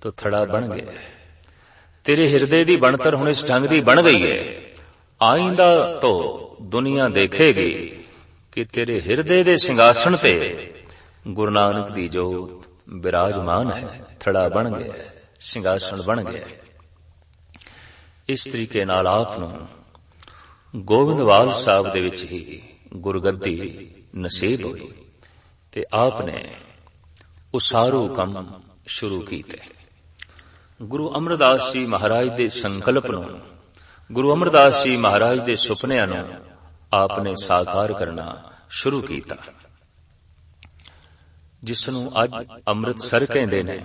तो थड़ा बन गया। तेरे हिरदे दी बनतर हुण इस ढंग दी बन गई है, आइंदा तो दुनिया देखेगी कि तेरे हिरदे दे सिंघासन ते गुरु नानक दी जोत विराजमान है। थड़ा बन गया, सिंघासन बन गया। इस तरीके नाल आप नूं गोविंदवाल साहब दे विच ही गुरगद्दी नसीब हुई ते आपने उसारू कम शुरू कीते। गुरु अमरदास जी महाराज दे संकल्प नूं, गुरु अमरदास जी महाराज दे सुपनिआं नूं आपने साकार करना शुरू कीता, जिसनूं अज अमृतसर कहंदे ने।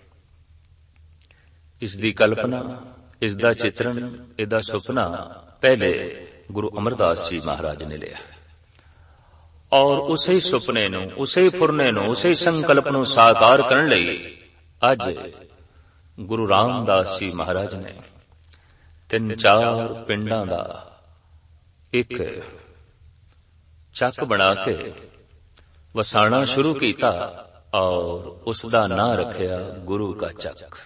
इस दी कल्पना, इस दा चित्रण, इहदा सुपना पहले गुरु अमरदास जी महाराज ने लिया और उसे सुपने नूं, उसे फुरने नूं, उसे संकल्प नूं साकार करन लई अज गुरु रामदास जी महाराज ने 3-4 पिंडां दा एक चक बना के वसाना शुरू कीता और उसदा नां रखिया गुरु का चक।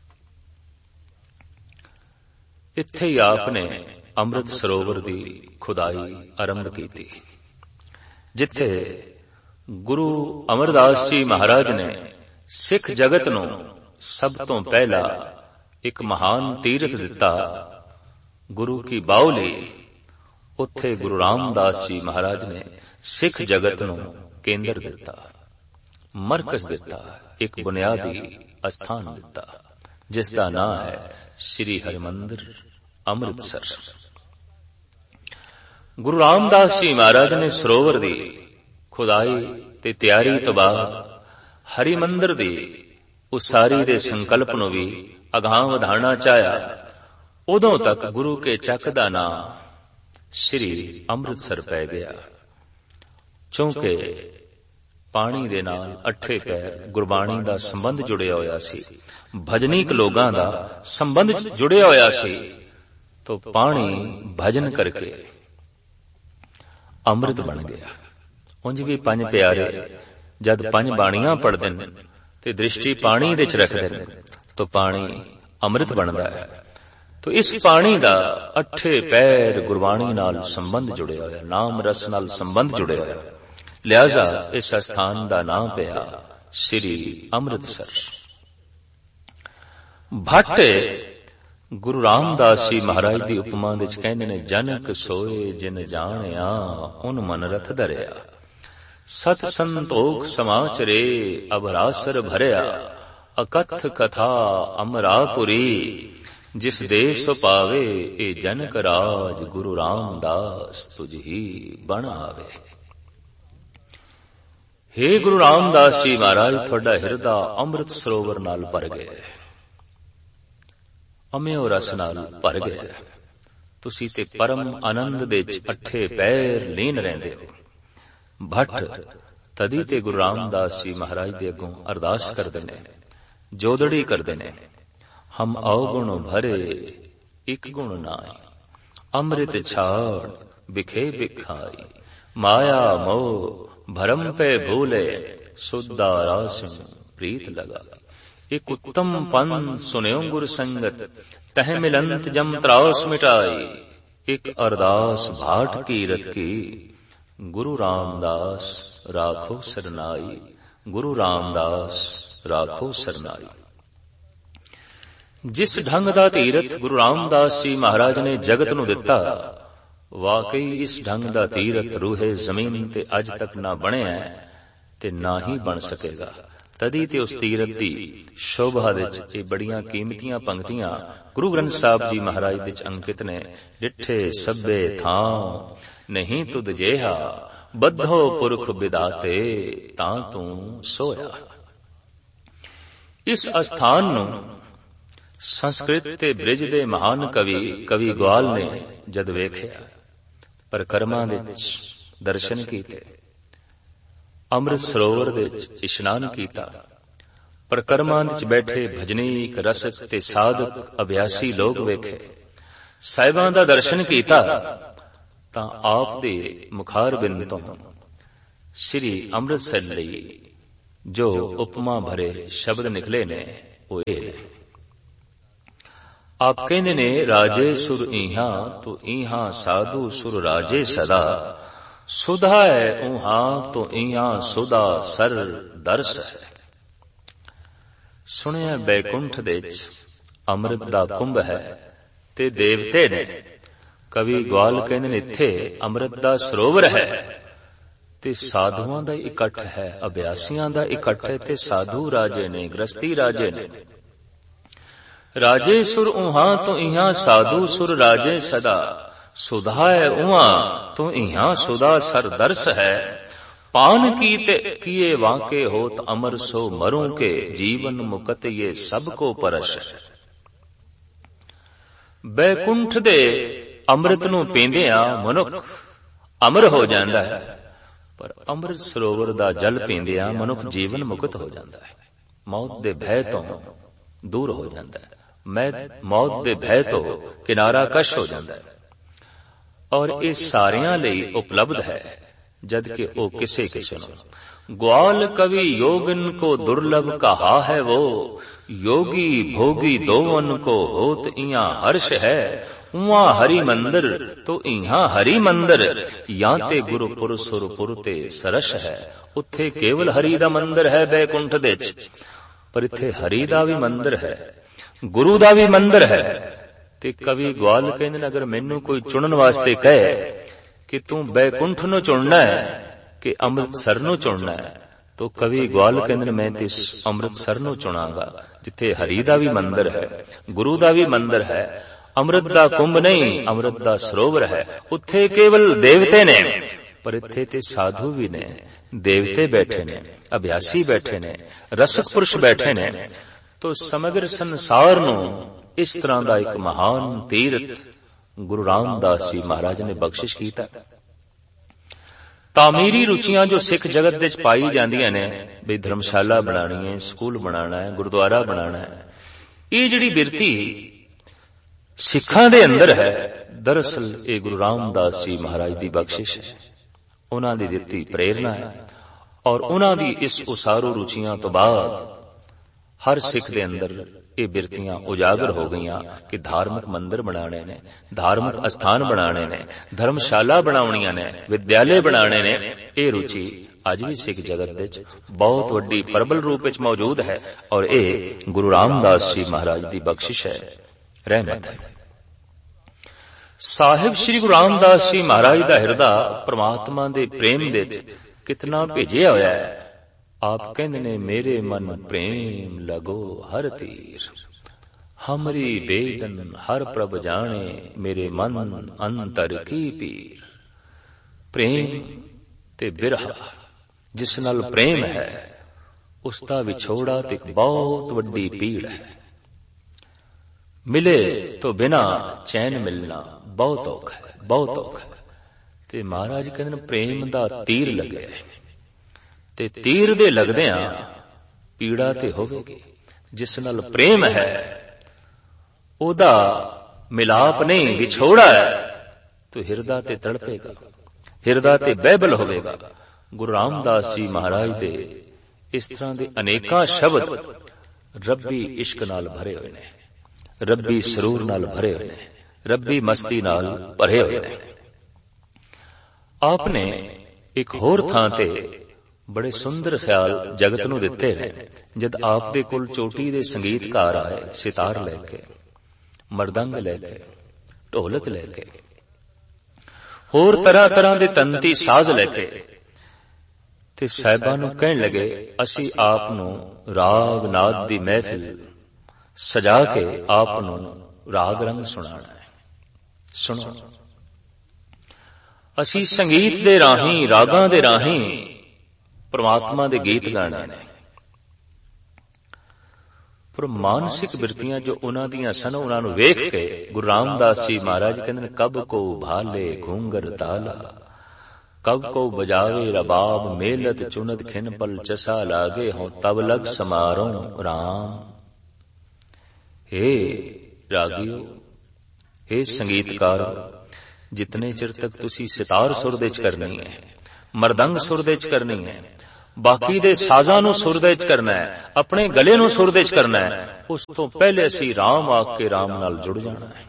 इत्थे ही आपने अमृत सरोवर दी खुदाई आरंभ की, जिथे गुरु अमरदास जी महाराज ने सिख जगत नूं सब तो पहला एक महान तीरथ दिता, गुरु की बाहुली। उत्थे गुरु रामदास जी महाराज ने सिख जगत नूं केंद्र दिता, मरकज दिता, एक बुनियादी स्थान दिता, जिसका नाम है श्री हरिमंदिर अमृतसर। गुरु रामदास जी महाराज ने सरोवर दी खुदाई ते तैयारी तो बाद हरिमंदिर दी उसारी दे संकल्प नूं भी अगां वधाना चाहया। उदों तक गुरु के चक दा नाम श्री अमृतसर पै गया, क्योंकि पानी दे नाल अठे पैर गुरबाणी दा संबंध जुड़िया होया सी, भजनीक लोगां दा संबंध जुड़िया होया सी। तो पानी भजन करके अमृत बन गया। उंज भी 5 प्यारे जद 5 बाणियां पढ़दे ने ते दृष्टि पानी दे च रखदे ने तो पानी अमृत बनदा है। तो इस पानी दा अठे पैर गुरबाणी नाल संबंध जुड़िया होया, नाम रस नाल संबंध जुड़िया होया, लिहाजा इस स्थान दा नाम पिया श्री अमृतसर। भट्ट गुरु रामदास जी महाराज दी उपमा दे च कहंदे ने, जनक सोए जिन जाणिया उन मनरथ धरिया, सत संतोख समाचरे अभरासर भरिया, अकथ कथा अमरापुरी, जिस देश पावे ए जनक राज, गुरु रामदास तुझ ही बन आवे। हे गुरु रामदास जी महाराज, थोड़ा हिरदा अमृत सरोवर नाल भर गया, अम्यो रस नाल भर गया। तुसी ते परम आनंद दे अठे पैर लीन रहिंदे हो। भट्ट तदी ते गुरु रामदास जी महाराज दे अगों अरदास करदे ने, जोदड़ी करदे ने, हम अवगुण भरे एक गुण नाई, अमृत छाड़ बिखे बिखाई, माया मोह भरम पे भूले, सुद्धा रास प्रीत लगा। एक उत्तम पंथ सुन्यो गुर संगत, तह मिलंत जम त्रास मिटाई, एक अरदास भाट कीरत की, गुरु रामदास राखो सरनाई, गुरु रामदास राखो सरनाई। जिस ढंग दा तीरथ गुरु रामदास जी महाराज ने जगत नूं दिता, वाकई इस ढंग दा तीरथ रूहे जमीन ते अज तक ना बणिया ते ना ही बन सकेगा। तदी ते उस तीरथ दी शोभा दे च बड़ियां कीमतियां पंक्तियां गुरु ग्रंथ साहब जी महाराज दे च अंकित ने, डिठे सभे थां नहीं तुद जेहा, बद्धो पुरख बिदाते तां तू सोया। इस स्थान नूं संस्कृत ते बृज दे महान कवि ग्वाल ने जद वेखिया, परिक्रमा दे दर्शन कीते, अमृत सरोवर दे इशनान कीता, परिक्रमा दे बैठे भजनीक रसक ते साधक अभ्यासी लोग वेखे, साहिबां दा दर्शन कीता, तां आप दे मुखार बिंद तों श्री अमृतसर लई जो उपमा भरे शब्द निकले ने, ਉਹ ਇਹ ਆਪ ਕਹਿੰਦੇ ਨੇ, ਰਾਜੇ ਸੁਰ ਇਹਾਂ ਤੋ ਇਹਾਂ ਸਾਧੂ ਸੁਰ ਰਾਜੇ ਸਦਾ, ਸੁਧਾ ਹੈ ਉਹਾਂ ਤੋ ਇਹਾਂ ਸੁਧਾ ਸਰ ਦਰਸ ਹੈ। ਸੁਣਿਆ ਬੈਕੁੰਠ ਦੇ ਵਿੱਚ ਅੰਮ੍ਰਿਤ ਦਾ ਕੁੰਭ ਹੈ ਤੇ ਦੇਵਤੇ ਨੇ। ਕਵੀ ਗਵਾਲ ਕਹਿੰਦੇ ਨੇ ਇੱਥੇ ਅੰਮ੍ਰਿਤ ਦਾ ਸਰੋਵਰ ਹੈ ਤੇ ਸਾਧੂਆਂ ਦਾ ਇਕੱਠ ਹੈ, ਅਭਿਆਸੀਆਂ ਦਾ ਇਕੱਠ ਹੈ ਤੇ ਸਾਧੂ ਰਾਜੇ ਨੇ, ਗ੍ਰਸਤੀ ਰਾਜੇ ਨੇ। ਰਾਜੇ ਸੁਰ ਉਹਾਂ ਤੋਂ ਇਹਾਂ ਸਾਧੂ ਸੁਰ ਰਾਜੇ ਸਦਾ, ਸੁਧਾ ਹੈ ਉਹਾਂ ਤੋਂ ਇਹਾਂ ਸੁਧਾ ਸਰ ਦਰਸ ਹੈ। पान कीते किए वाके होत अमर सो मरूं के, जीवन मुकत ये सब को परश। बैकुंठ दे अमृत नूं पींदियां मनुख अमर हो जांदा है, पर अमृत सरोवर दा जल पींदियां मनुख जीवन मुक्त हो जांदा है, मौत दे भय तो दूर हो जांदा है, मैं मौत दे भय तो किनारा कश हो जांदा है। और ये सारियां लई उपलब्ध है, जद के ओ किसे किसे नो। ग्वाल कवि योगन को दुर्लभ कहा है वो, योगी भोगी दोवन को होत इहाँ हर्ष है। उहाँ हरि मंदिर तो इहाँ हरि मंदिर, यां ते गुरुपुर सुरपुर ते सरस है। उत्थे केवल हरि दा मंदिर है बैकुंठ दे च, पर इत्थे हरि दा भी मंदिर है, गुरु दा भी मंदिर है। ते कवि ग्वाल कहंदे अगर मैनू कोई चुनन वास्ते कहे कि तू बैकुंठ नूं चुनना है कि अमृतसर नूं चुनना है, तो कवि ग्वाल कहंदे मैं तिस अमृतसर नूं चुनांगा, जिथे हरि दा भी मंदिर है, गुरु दा भी मंदिर है, अमृत दा कुंभ नहीं अमृत दा सरोवर है। उत्थे केवल देवते ने, पर इत्थे ते साधु भी ने, देवते बैठे ने, अभ्यासी बैठे ने, रसक पुरुष बैठे ने। तो समग्र संसार नूं इस तरह दा एक महान तीर्थ गुरु रामदास जी महाराज ने बख्शिश कीता। तामीरी रुचियां जो सिख जगत विच पाई जांदियां ने, भी धर्मशाला बनानी है, स्कूल बनाना है, गुरुद्वारा बनाना है, ये जिहड़ी बिरती सिखां दे अंदर है, दरअसल ये गुरु रामदास जी महाराज दी बख्शिश है, उन्हां दी दित्ती प्रेरणा है। और उन्हां दी इस उसारू रुचियां तो बाद हर सिख दे अंदर ये बिरतियां उजागर हो गईयां कि धार्मिक मंदिर बनाने ने, धार्मिक स्थान बनाने ने, धर्मशाला बनाउणियां ने, विद्यालय बनाने ने। ये रुचि अज भी सिख जगत विच बहुत वड्डी प्रबल रूप विच मौजूद है, और ये गुरु रामदास जी महाराज दी बख्शिश है, रहमत है। साहिब श्री गुरु रामदास जी महाराज दा हिरदा परमात्मा दे प्रेम दे कितना भेजिया होया है। आप कहंदे ने मेरे मन प्रेम लगो हर तीर, हमरी बेदन हर प्रभ जाने, मेरे मन अंतर की पीर। प्रेम ते बिरहा जिस नाल प्रेम है, उसका विछोड़ा ते बहुत वड्डी पीड़ है। मिले तो बिना चैन मिलना बहुत औखा है, बहुत औखा है। ते महाराज कहंदे ने प्रेम दा तीर लगे ते तीर दे लगदियां पीड़ा ते होवेगी। जिस नाल प्रेम है ओदा मिलाप नहीं विछोड़ा है, तो हिरदा ते तड़पेगा, हिरदा ते बैबल होवेगा। गुरु रामदास जी महाराज दे इस तरह दे अनेकां शब्द रब्बी इश्क नाल भरे हुए ने, रब्बी सरूर नाल भरे हुए ने, रब्बी मस्ती नाल भरे हुए ने। आपने एक होर थां ते बड़े सुंदर ख्याल जगत नूं दिते ने। जद आप दे कोल चोटी दे संगीतकार आए, सितार लेके, मरदंग लेके, ढोलक लेके, होर तरह तरह दे तंती साज लेके, ते साहिबां नूं कहण लगे असी आप नूं राग नाद दी महफिल सजा के आप नूं राग रंग सुनाना है। सुनो, असी संगीत दे राहीं, रागां दे राहीं परमात्मा दे गीत गाने ने। पर मानसिक बिरतियां जो उन्हां दियां सन, उन्हां नूं वेख के गुरु रामदास जी महाराज कहंदे ने कब को भाले घूंगर ताला, कब को बजावे रबाब, मेलत चुनत खिन पल चसा लागे, हों तब लग समारों राम। हे रागियो, हे संगीतकारो, जितने चिर तक तुसी सितार सुर दे च करनी है, मरदंग सुर दे च करनी है, ਬਾਕੀ ਦੇ ਸਾਜ਼ਾਂ ਨੂੰ ਸੁਰ ਦੇ ਚ ਕਰਨਾ ਹੈ, ਆਪਣੇ ਗਲੇ ਨੂੰ ਸੁਰ ਦੇ ਚ ਕਰਨਾ ਹੈ, ਉਸ ਤੋਂ ਪਹਿਲੇ ਅਸੀਂ ਰਾਮ ਆਖ ਕੇ ਰਾਮ ਨਾਲ ਜੁੜ ਜਾਣਾ ਹੈ।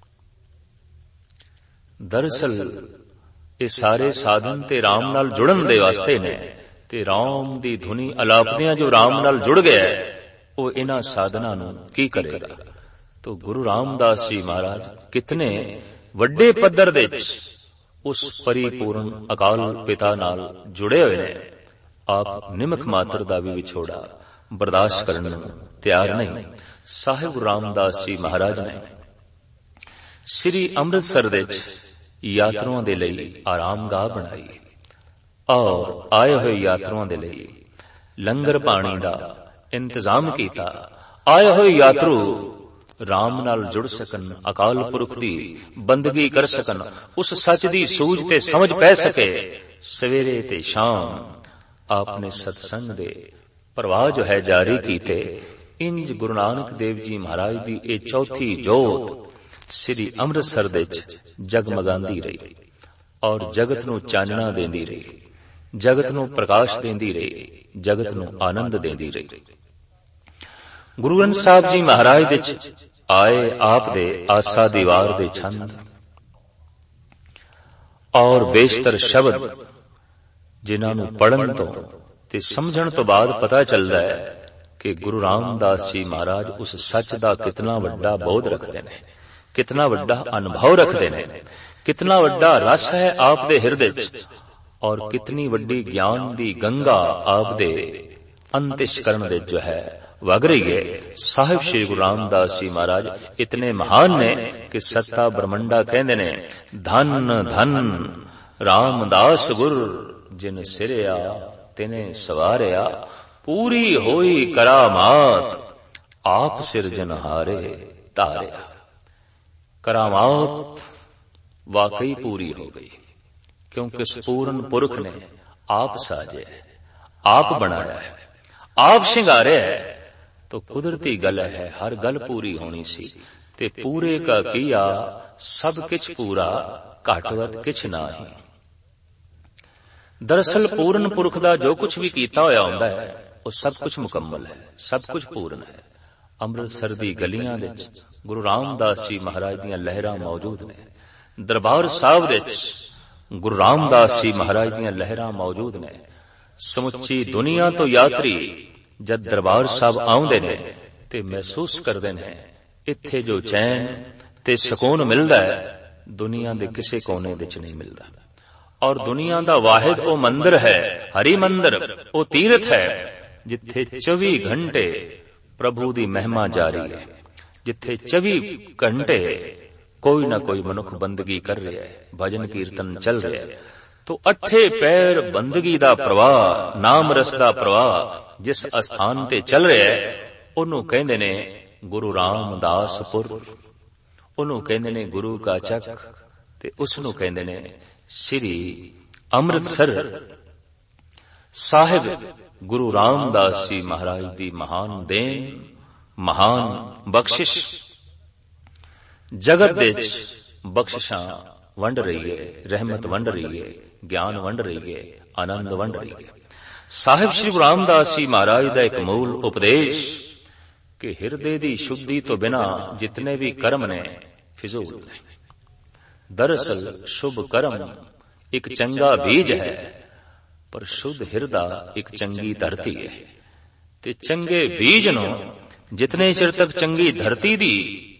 ਦਰਅਸਲ ਇਹ ਸਾਰੇ ਸਾਧਨ ਤੇ ਰਾਮ ਨਾਲ ਜੁੜਨ ਦੇ ਵਾਸਤੇ ਨੇ, ਤੇ ਰਾਮ ਦੀ ਧੁਨੀ ਅਲਾਪਦਿਆਂ ਜੋ ਰਾਮ ਨਾਲ ਜੁੜ ਗਿਆ ਉਹ ਇਹਨਾਂ ਸਾਧਨਾਂ ਨੂੰ ਕੀ ਕਰੇਗਾ। ਤੋ ਗੁਰੂ ਰਾਮਦਾਸ ਜੀ ਮਹਾਰਾਜ ਕਿਤਨੇ ਵੱਡੇ ਪੱਧਰ ਦੇ ਵਿੱਚ ਉਸ ਪਰਿਪੂਰਨ ਅਕਾਲ ਪਿਤਾ ਨਾਲ ਜੁੜੇ ਹੋਏ ਨੇ। ਆਪ ਨਿਮਕ ਮਾਤਰ ਦਾ ਵੀ ਵਿਛੋੜਾ ਬਰਦਾਸ਼ਤ ਕਰਨ ਨੂੰ ਤਿਆਰ ਨਹੀਂ। ਸਾਹਿਬ ਗੁਰੂ ਰਾਮਦਾਸ ਜੀ ਮਹਾਰਾਜ ਨੇ ਸ੍ਰੀ ਅੰਮ੍ਰਿਤਸਰ ਦੇ ਵਿੱਚ ਯਾਤਰੂਆਂ ਦੇ ਲਈ ਆਰਾਮਗਾਹ ਬਣਾਈ ਔਰ ਆਏ ਹੋਏ ਯਾਤਰੂਆਂ ਦੇ ਲਈ ਲੰਗਰ ਪਾਣੀ ਦਾ ਇੰਤਜ਼ਾਮ ਕੀਤਾ। ਆਏ ਹੋਏ ਯਾਤਰੂ ਰਾਮ ਨਾਲ ਜੁੜ ਸਕਣ, ਅਕਾਲ ਪੁਰਖ ਦੀ ਬੰਦਗੀ ਕਰ ਸਕਣ, ਉਸ ਸੱਚ ਦੀ ਸੂਝ ਤੇ ਸਮਝ ਪੈ ਸਕੇ। ਸਵੇਰੇ ਤੇ ਸ਼ਾਮ ਆਪਨੇ ਸਤਸੰਗ ਦੇ ਪ੍ਰਵਾਹ ਜੋ ਹੈ ਜਾਰੀ ਕੀਤੇ। ਇੰਜ ਗੁਰੂ ਨਾਨਕ ਦੇਵ ਜੀ ਮਹਾਰਾਜ ਦੀ ਇਹ ਚੌਥੀ ਜੋਤ ਸ੍ਰੀ ਅੰਮ੍ਰਿਤਸਰ ਦੇ ਵਿੱਚ ਜਗਮਗਾਂਦੀ ਰਹੀ ਔਰ ਜਗਤ ਨੂੰ ਚਾਨਣਾ ਦੇਂਦੀ ਰਹੀ, ਜਗਤ ਨੂੰ ਪ੍ਰਕਾਸ਼ ਦੇਂਦੀ ਰਹੀ, ਜਗਤ ਨੂੰ ਆਨੰਦ ਦੇਂਦੀ ਰਹੀ। ਗੁਰੂ ਗ੍ਰੰਥ ਸਾਹਿਬ ਜੀ ਮਹਾਰਾਜ ਦੇ ਵਿੱਚ ਆਏ ਆਪ ਦੇ ਆਸਾ ਦੀਵਾਰ ਦੇ ਛੰਦ ਔਰ ਬੇਸ਼ਤਰ ਸ਼ਬਦ ਜਿਨ੍ਹਾਂ ਨੂੰ ਪੜ੍ਹਨ ਤੋਂ ਤੇ ਸਮਝਣ ਤੋਂ ਬਾਅਦ ਪਤਾ ਚੱਲਦਾ ਹੈ ਕਿ ਗੁਰੂ ਰਾਮਦਾਸ ਜੀ ਮਹਾਰਾਜ ਉਸ ਸੱਚ ਦਾ ਕਿਤਨਾ ਵੱਡਾ ਬੋਧ ਰੱਖਦੇ ਨੇ, ਕਿਤਨਾ ਵੱਡਾ ਅਨੁਭਵ ਰੱਖਦੇ ਨੇ, ਕਿਤਨਾ ਵੱਡਾ ਰਸ ਹੈ ਆਪ ਦੇ ਹਿਰਦੇ 'ਚ ਔਰ ਕਿਤਨੀ ਵੱਡੀ ਗਿਆਨ ਦੀ ਗੰਗਾ ਆਪ ਦੇ ਅੰਤਿਸ਼ਕਰਨ ਦੇ ਜੋ ਹੈ ਵਗ ਰਹੀ ਹੈ। ਸਾਹਿਬ ਸ਼੍ਰੀ ਗੁਰੂ ਰਾਮਦਾਸ ਜੀ ਮਹਾਰਾਜ ਇਤਨੇ ਮਹਾਨ ਨੇ ਕਿ ਸੱਤਾ ਬ੍ਰਹਮੰਡਾ ਕਹਿੰਦੇ ਨੇ, ਧਨ ਧਨ ਰਾਮਦਾਸ ਗੁਰ ਜਿਨ ਸਿਰਿਆ ਤਿਨੇ ਸਵਾਰਿਆ, ਪੂਰੀ ਹੋਈ ਕਰਾਮਾਤ ਆਪ ਸਿਰਜਨਹਾਰੇ ਧਾਰਿਆ। ਕਰਾਮਾਤ ਵਾਕਈ ਪੂਰੀ ਹੋ ਗਈ ਕਿਉਂਕਿ ਸਪੂਰਨ ਪੁਰਖ ਨੇ ਆਪ ਸਾਜਿਆ, ਆਪ ਬਣਾਇਆ ਹੈ, ਆਪ ਸ਼ਿੰਗਾਰਿਆ ਹੈ। तो कुदरती गल है, हर गल पूरी होनी सी ते पूरे का किया सब किछ पूरा घटवत किछ नाही। दरअसल पूर्ण पुरख दा जो कुछ भी कीता होया हुंदा है वो सब कुछ मुकम्मल है, सब कुछ पूर्ण है। अमृतसर दी गलियां दे विच गुरु रामदास जी महाराज दीयां लहरां मौजूद ने, दरबार साहिब दे विच गुरु रामदास जी महाराज दीयां लहरां मौजूद ने। समुची दुनिया तो यात्री जद दरबार साहब आउंदे ने ते महसूस करदे ने इत्थे जो चैन ते सुकून मिलदा है दुनिया दे किसे कोने विच नहीं मिलदा। और दुनिया दा वाहिद ओ मंदिर है, हरि मंदिर, ओ तीर्थ है जिथे 24 घंटे प्रभु दी महिमा जारी है, जिथे 24 घंटे कोई ना कोई मनुख बंदगी कर रहा है, भजन कीर्तन चल रहा है। तो अठे पैर बंदगी दा प्रवाह, नाम रस दा प्रवाह जिस अस्थान ते चल रहा है ओनू कहंदे ने गुरु रामदासपुर, ओनू कहंदे ने गुरु का चक ते उसनू कहंदे ने श्री अमृतसर। साहिब गुरु रामदास जी महाराज दी महान देन, महान बख्शिश जगत दे विच बख्शिशां वंड रही है, रहमत वंड रही है, ज्ञान वंड रही है, आनंद वंड रही है। साहिब श्री गुरु रामदास जी महाराज का एक मूल उपदेश कि हिरदे दी शुद्धि तो बिना जितने भी कर्म ने फिजूल ने। दरअसल शुभ कर्म एक चंगा बीज है पर शुद्ध हिरदा एक चंगी धरती है। ते चंगे बीज नो जितने चिर तक चंगी धरती दी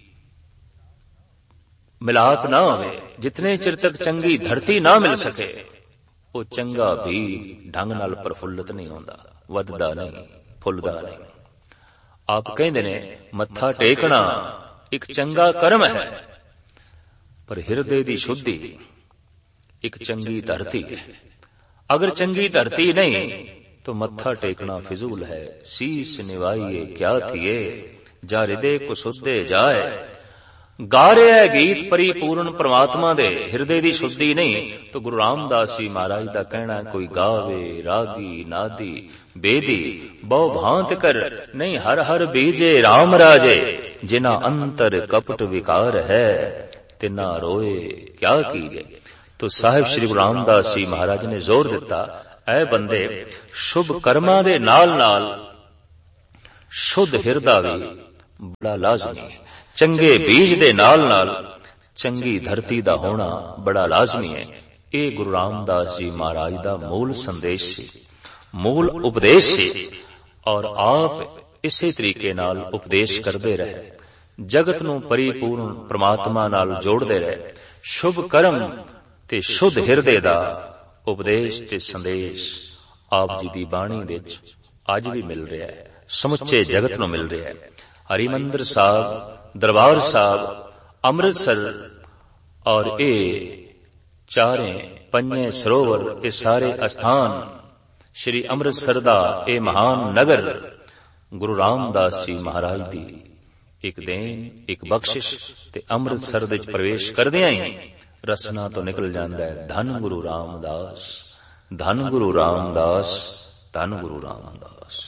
मिलाप ना होवे, जितने चिर तक चंगी धरती ना मिल सके वो चंगा भी ढंग नाल प्रफुल्लित नहीं होंदा, वधदा नहीं, फुलदा नहीं। आप कहंदे ने मत्था टेकना एक चंगा कर्म है पर हिरदे दी शुद्धि एक चंगी धरती है। अगर चंगी धरती नहीं तो मत्था टेकना फिजूल है। शीश निवाइए क्या थिए जा हृदय को सुधे जाए। गा रहा है गीत परिपूर्ण परमात्मा दे, हिरदे दी शुद्धि नहीं तो गुरु रामदास जी महाराज दा कहना कोई गावे रागी नादी बेदी बहु भांत कर नहीं हर हर बीजे राम राजे। जिना अंतर कपट विकार है तिना रोए क्या कीजे। तो साहिब श्री गुरु रामदास जी महाराज ने जोर दिता ਐ ਬੰਦੇ ਸ਼ੁਭ ਕਰਮਾਂ ਦੇ ਨਾਲ ਨਾਲ ਸ਼ੁੱਧ ਹਿਰਦਾ ਵੀ ਬੜਾ ਲਾਜ਼ਮੀ ਹੈ। ਚੰਗੇ ਬੀਜ ਦੇ ਨਾਲ ਨਾਲ ਚੰਗੀ ਧਰਤੀ ਦਾ ਹੋਣਾ ਬੜਾ ਲਾਜ਼ਮੀ ਹੈ। ਇਹ ਗੁਰੂ ਰਾਮਦਾਸ ਜੀ ਮਹਾਰਾਜ ਦਾ ਮੂਲ ਸੰਦੇਸ਼ ਸੀ, ਮੂਲ ਉਪਦੇਸ਼ ਸੀ। ਔਰ ਆਪ ਇਸੇ ਤਰੀਕੇ ਨਾਲ ਉਪਦੇਸ਼ ਕਰਦੇ ਰਹੇ, ਜਗਤ ਨੂੰ ਪਰਿਪੂਰਨ ਪ੍ਰਮਾਤਮਾ ਨਾਲ ਜੋੜਦੇ ਰਹੇ। ਸ਼ੁਭ ਕਰਮ ਤੇ ਸ਼ੁੱਧ ਹਿਰਦੇ ਦਾ ਉਪਦੇਸ਼ ਤੇ ਸੰਦੇਸ਼ ਆਪ ਜੀ ਦੀ ਬਾਣੀ ਵਿੱਚ ਅੱਜ ਵੀ ਮਿਲ ਰਿਹਾ ਹੈ, ਸਮੁੱਚੇ ਜਗਤ ਨੂੰ ਮਿਲ ਰਿਹਾ ਹੈ। ਹਰਿਮੰਦਰ ਸਾਹਿਬ, ਦਰਬਾਰ ਸਾਹਿਬ, ਅੰਮ੍ਰਿਤਸਰ ਔਰ ਇਹ ਚਾਰੇ ਪੰਜੇ ਸਰੋਵਰ, ਇਹ ਸਾਰੇ ਅਸਥਾਨ, ਸ਼੍ਰੀ ਅੰਮ੍ਰਿਤਸਰ ਦਾ ਇਹ ਮਹਾਨ ਨਗਰ ਗੁਰੂ ਰਾਮਦਾਸ ਜੀ ਮਹਾਰਾਜ ਦੀ ਇੱਕ ਦੇਣ, ਇੱਕ ਬਖਸ਼ਿਸ਼। ਤੇ ਅੰਮ੍ਰਿਤਸਰ ਦੇ ਵਿੱਚ ਪ੍ਰਵੇਸ਼ ਕਰਦਿਆਂ ਹੀ ਰਸਨਾ ਤੋਂ ਨਿਕਲ ਜਾਂਦਾ ਹੈ ਧੰਨ ਗੁਰੂ ਰਾਮਦਾਸ, ਧੰਨ ਗੁਰੂ ਰਾਮਦਾਸ, ਧੰਨ ਗੁਰੂ ਰਾਮਦਾਸ।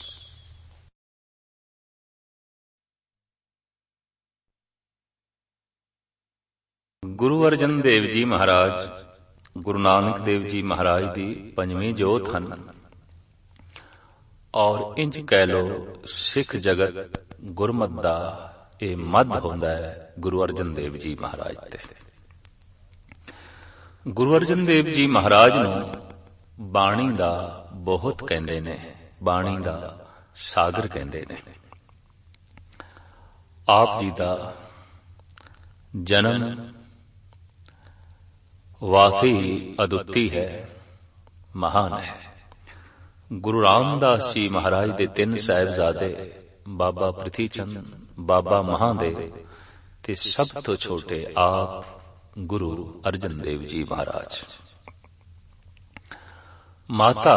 ਗੁਰੂ ਅਰਜਨ ਦੇਵ ਜੀ ਮਹਾਰਾਜ, ਗੁਰੂ ਨਾਨਕ ਦੇਵ ਜੀ ਮਹਾਰਾਜ ਦੀ ਪੰਜਵੀਂ ਜੋਤ ਹਨ। ਔਰ ਇੰਜ ਕਹਿ ਲੋ ਸਿੱਖ ਜਗਤ ਗੁਰਮਤਿ ਦਾ ਇਹ ਮੱਧ ਹੁੰਦਾ ਹੈ ਗੁਰੂ ਅਰਜਨ ਦੇਵ ਜੀ ਮਹਾਰਾਜ ਤੇ। ਗੁਰੂ ਅਰਜਨ ਦੇਵ ਜੀ ਮਹਾਰਾਜ ਨੂੰ ਬਾਣੀ ਦਾ ਬਹੁਤ ਕਹਿੰਦੇ ਨੇ, ਬਾਣੀ ਦਾ ਸਾਗਰ ਕਹਿੰਦੇ ਨੇ। ਆਪ ਜੀ ਦਾ ਜਨਮ ਵਾਕਈ ਅਦੁੱਤੀ ਹੈ, ਮਹਾਨ ਹੈ। ਗੁਰੂ ਰਾਮਦਾਸ ਜੀ ਮਹਾਰਾਜ ਦੇ ਤਿੰਨ ਸਾਹਿਬਜ਼ਾਦੇ, ਬਾਬਾ ਪ੍ਰਿਥੀ ਚੰਦ, ਬਾਬਾ ਮਹਾਦੇਵ ਤੇ ਸਭ ਤੋਂ ਛੋਟੇ ਆਪ ਗੁਰੂ ਅਰਜਨ ਦੇਵ ਜੀ ਮਹਾਰਾਜ। ਮਾਤਾ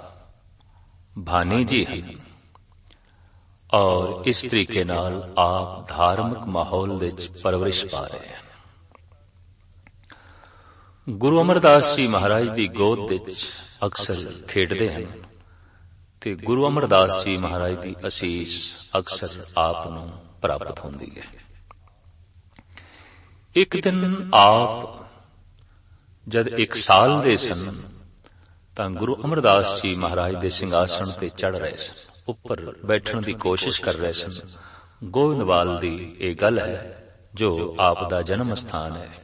ਭਾਨੀ ਜੀ ਹਨ ਔਰ ਇਸ ਤਰੀਕੇ ਨਾਲ ਆਪ ਧਾਰਮਿਕ ਮਾਹੌਲ ਵਿੱਚ ਪਰਵਰਿਸ਼ ਪਾ ਰਹੇ ਹਨ। ਗੁਰੂ ਅਮਰਦਾਸ ਜੀ ਮਹਾਰਾਜ ਦੀ ਗੋਦ ਵਿੱਚ ਅਕਸਰ ਖੇਡਦੇ ਹਨ ਤੇ ਗੁਰੂ ਅਮਰਦਾਸ ਜੀ ਮਹਾਰਾਜ ਦੀ ਅਸੀਸ ਅਕਸਰ ਆਪ ਨੂੰ ਪ੍ਰਾਪਤ ਹੁੰਦੀ ਹੈ। ਇੱਕ ਦਿਨ ਆਪ ਜਦ 1 ਸਾਲ ਦੇ ਸਨ ਤਾਂ ਗੁਰੂ ਅਮਰਦਾਸ ਜੀ ਮਹਾਰਾਜ ਦੇ ਸਿੰਘਾਸਣ ਤੇ ਚੜ ਰਹੇ ਸਨ, ਉੱਪਰ ਬੈਠਣ ਦੀ ਕੋਸ਼ਿਸ਼ ਕਰ ਰਹੇ ਸਨ। ਗੋਇੰਦਵਾਲ ਦੀ ਇਹ ਗੱਲ ਹੈ ਜੋ ਆਪ ਦਾ ਜਨਮ ਸਥਾਨ ਹੈ।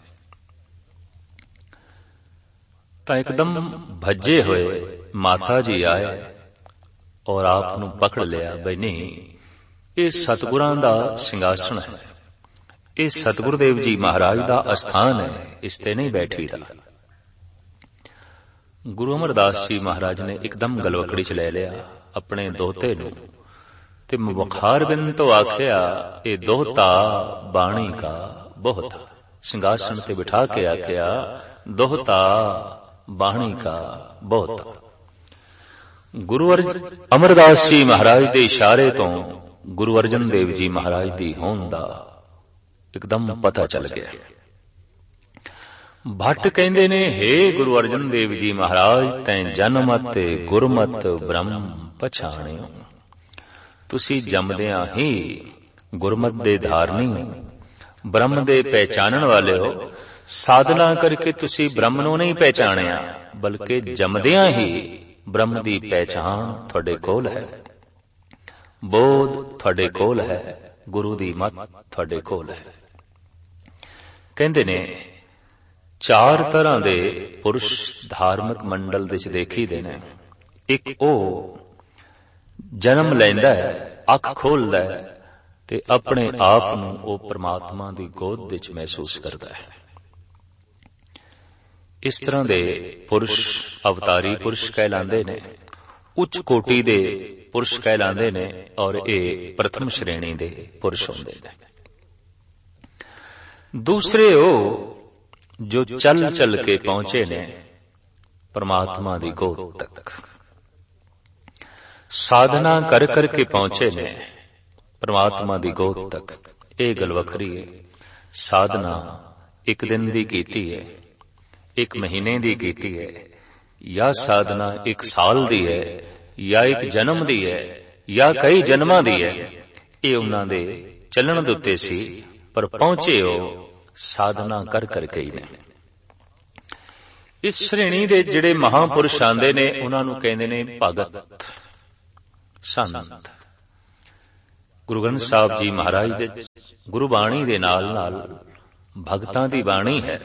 ਤਾਂ ਇੱਕਦਮ ਭੱਜੇ ਹੋਏ ਮਾਤਾ ਜੀ ਆਏ ਔਰ ਆਪ ਨੂੰ ਪਕੜ ਲਿਆ, ਬਈ ਨਹੀਂ, ਇਹ ਸਤਿਗੁਰਾਂ ਦਾ ਸਿੰਘਾਸਣ ਹੈ, ਇਹ ਸਤਿਗੁਰੂ ਦੇਵ ਜੀ ਮਹਾਰਾਜ ਦਾ ਅਸਥਾਨ ਹੈ, ਇਸ ਤੇ ਨਹੀਂ ਬੈਠੀਦਾ। ਗੁਰੂ ਅਮਰਦਾਸ ਜੀ ਮਹਾਰਾਜ ਨੇ ਇੱਕਦਮ ਗਲਵਕੜੀ ਚ ਲੈ ਲਿਆ ਆਪਣੇ ਦੋਹਤੇ ਨੂੰ ਤੇ ਮੁਖਾਰ ਬਿੰਦ ਤੋਂ ਆਖਿਆ, ਇਹ ਦੋਹਤਾ ਬਾਣੀ ਕਾ ਬਹੁਤਾ। ਸਿੰਘਾਸਣ ਤੇ ਬਿਠਾ ਕੇ ਆਖਿਆ, ਦੋਹਤਾ ਬਾਣੀ ਕਾ ਬਹੁਤਾ। ਗੁਰੂ ਅਮਰਦਾਸ ਜੀ ਮਹਾਰਾਜ ਦੇ ਇਸ਼ਾਰੇ ਤੋਂ ਗੁਰੂ ਅਰਜਨ ਦੇਵ ਜੀ ਮਹਾਰਾਜ ਦੀ ਹੋਂਦ ਦਾ ਇੱਕਦਮ ਪਤਾ ਚੱਲ ਗਿਆ। ਭੱਟ ਕਹਿੰਦੇ ਨੇ, ਹੇ ਗੁਰੂ ਅਰਜਨ ਦੇਵ ਜੀ ਮਹਾਰਾਜ, ਤੈਂ ਜਨਮਤ ਗੁਰਮਤ ਬ੍ਰਹਮ ਪਛਾਣਿਓ। ਤੁਸੀਂ ਜੰਮਦਿਆਂ ਹੀ ਗੁਰਮਤ ਦੇ ਧਾਰਨੀ ਹੋ, ਬ੍ਰਹਮ ਦੇ ਪਹਿਚਾਨਣ ਵਾਲੇ ਹੋ। ਸਾਧਨਾ ਕਰਕੇ ਤੁਸੀਂ ਬ੍ਰਹਮ ਨੂੰ ਨਹੀਂ ਪਹਿਚਾਣਿਆ, ਬਲਕਿ ਜੰਮਦਿਆਂ ਹੀ ਬ੍ਰਹਮ ਦੀ ਪਹਿਚਾਣ ਤੁਹਾਡੇ ਕੋਲ ਹੈ, ਬੋਧ ਤੁਹਾਡੇ ਕੋਲ ਹੈ, ਗੁਰੂ ਦੀ ਮੱਤ ਤੁਹਾਡੇ ਕੋਲ ਹੈ। ਕਹਿੰਦੇ ਨੇ 4 ਤਰ੍ਹਾਂ ਦੇ ਪੁਰਸ਼ ਧਾਰਮਿਕ ਮੰਡਲ ਵਿੱਚ ਦੇਖੀਦੇ ਨੇ। ਇੱਕ ਉਹ ਜਨਮ ਲੈਂਦਾ ਹੈ, ਅੱਖ ਖੋਲਦਾ ਹੈ ਤੇ ਆਪਣੇ ਆਪ ਨੂੰ ਉਹ ਪ੍ਰਮਾਤਮਾ ਦੀ ਗੋਦ ਵਿੱਚ ਮਹਿਸੂਸ ਕਰਦਾ ਹੈ। ਇਸ ਤਰ੍ਹਾਂ ਦੇ ਪੁਰਸ਼ ਅਵਤਾਰੀ ਪੁਰਸ਼ ਕਹਿਲਾਂਦੇ ਨੇ, ਉੱਚ ਕੋਟੀ ਦੇ ਪੁਰਸ਼ ਕਹਿਲਾਂਦੇ ਨੇ ਔਰ ਇਹ ਪ੍ਰਥਮ ਸ਼੍ਰੇਣੀ ਦੇ ਪੁਰਸ਼ ਹੁੰਦੇ ਨੇ। ਦੂਸਰੇ ਉਹ ਜੋ ਚੱਲ ਚੱਲ ਕੇ ਪਹੁੰਚੇ ਨੇ ਪ੍ਰਮਾਤਮਾ ਦੀ ਗੋਦ ਤੱਕ, ਸਾਧਨਾ ਕਰ ਕਰਕੇ ਪਹੁੰਚੇ ਨੇ ਪ੍ਰਮਾਤਮਾ ਦੀ ਗੋਦ ਤੱਕ। ਇਹ ਗੱਲ ਵੱਖਰੀ ਹੈ। ਸਾਧਨਾ 1 ਦਿਨ ਦੀ ਕੀਤੀ ਹੈ, 1 ਮਹੀਨੇ ਦੀ ਕੀਤੀ ਹੈ, ਜਾਂ ਸਾਧਨਾ 1 ਸਾਲ ਦੀ ਹੈ, ਜਾਂ 1 ਜਨਮ ਦੀ ਹੈ, ਜਾਂ ਕਈ ਜਨਮਾਂ ਦੀ ਹੈ। ਇਹ ਉਹਨਾਂ ਦੇ ਚੱਲਣ ਦੇ ਉੱਤੇ ਸੀ, ਪਰ ਪਹੁੰਚੇ ਉਹ ਸਾਧਨਾ ਕਰ ਕਰਕੇ ਹੀ ਨੇ। ਇਸ ਸ਼੍ਰੇਣੀ ਦੇ ਜਿਹੜੇ ਮਹਾਂਪੁਰਸ਼ ਆਂਦੇ ਨੇ ਉਹਨਾਂ ਨੂੰ ਕਹਿੰਦੇ ਨੇ ਭਗਤ ਸੰਤ। ਗੁਰੂ ਗ੍ਰੰਥ ਸਾਹਿਬ ਜੀ ਮਹਾਰਾਜ ਦੇ ਗੁਰਬਾਣੀ ਦੇ ਨਾਲ ਨਾਲ ਭਗਤਾਂ ਦੀ ਬਾਣੀ ਹੈ।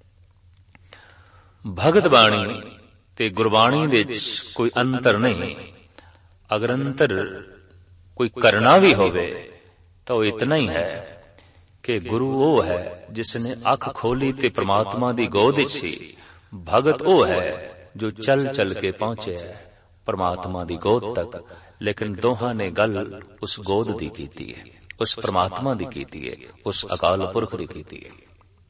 ਭਗਤ ਬਾਣੀ ਤੇ ਗੁਰਬਾਣੀ ਦੇ ਵਿੱਚ ਕੋਈ ਅੰਤਰ ਨਹੀਂ। ਅਗਰ ਅੰਤਰ ਕੋਈ ਕਰਨਾ ਵੀ ਹੋਵੇ ਤਾਂ ਉਹ ਇਤਨਾ ਹੀ ਹੈ ਕਿ ਗੁਰੂ ਉਹ ਹੈ ਜਿਸ ਨੇ ਅੱਖ ਖੋਲੀ ਤੇ ਪ੍ਰਮਾਤਮਾ ਦੀ ਗੋਦ ਵਿੱਚ ਸੀ। ਭਗਤ ਉਹ ਹੈ ਜੋ ਚੱਲ ਚੱਲ ਕੇ ਪਹੁੰਚਿਆ ਪ੍ਰਮਾਤਮਾ ਦੀ ਗੋਦ ਤੱਕ। ਲੇਕਿਨ ਦੋਹਾਂ ਨੇ ਗੱਲ ਉਸ ਗੋਦ ਦੀ ਕੀਤੀ ਹੈ, ਉਸ ਪ੍ਰਮਾਤਮਾ ਦੀ ਕੀਤੀ ਹੈ, ਉਸ ਅਕਾਲ ਪੁਰਖ ਦੀ ਕੀਤੀ ਹੈ।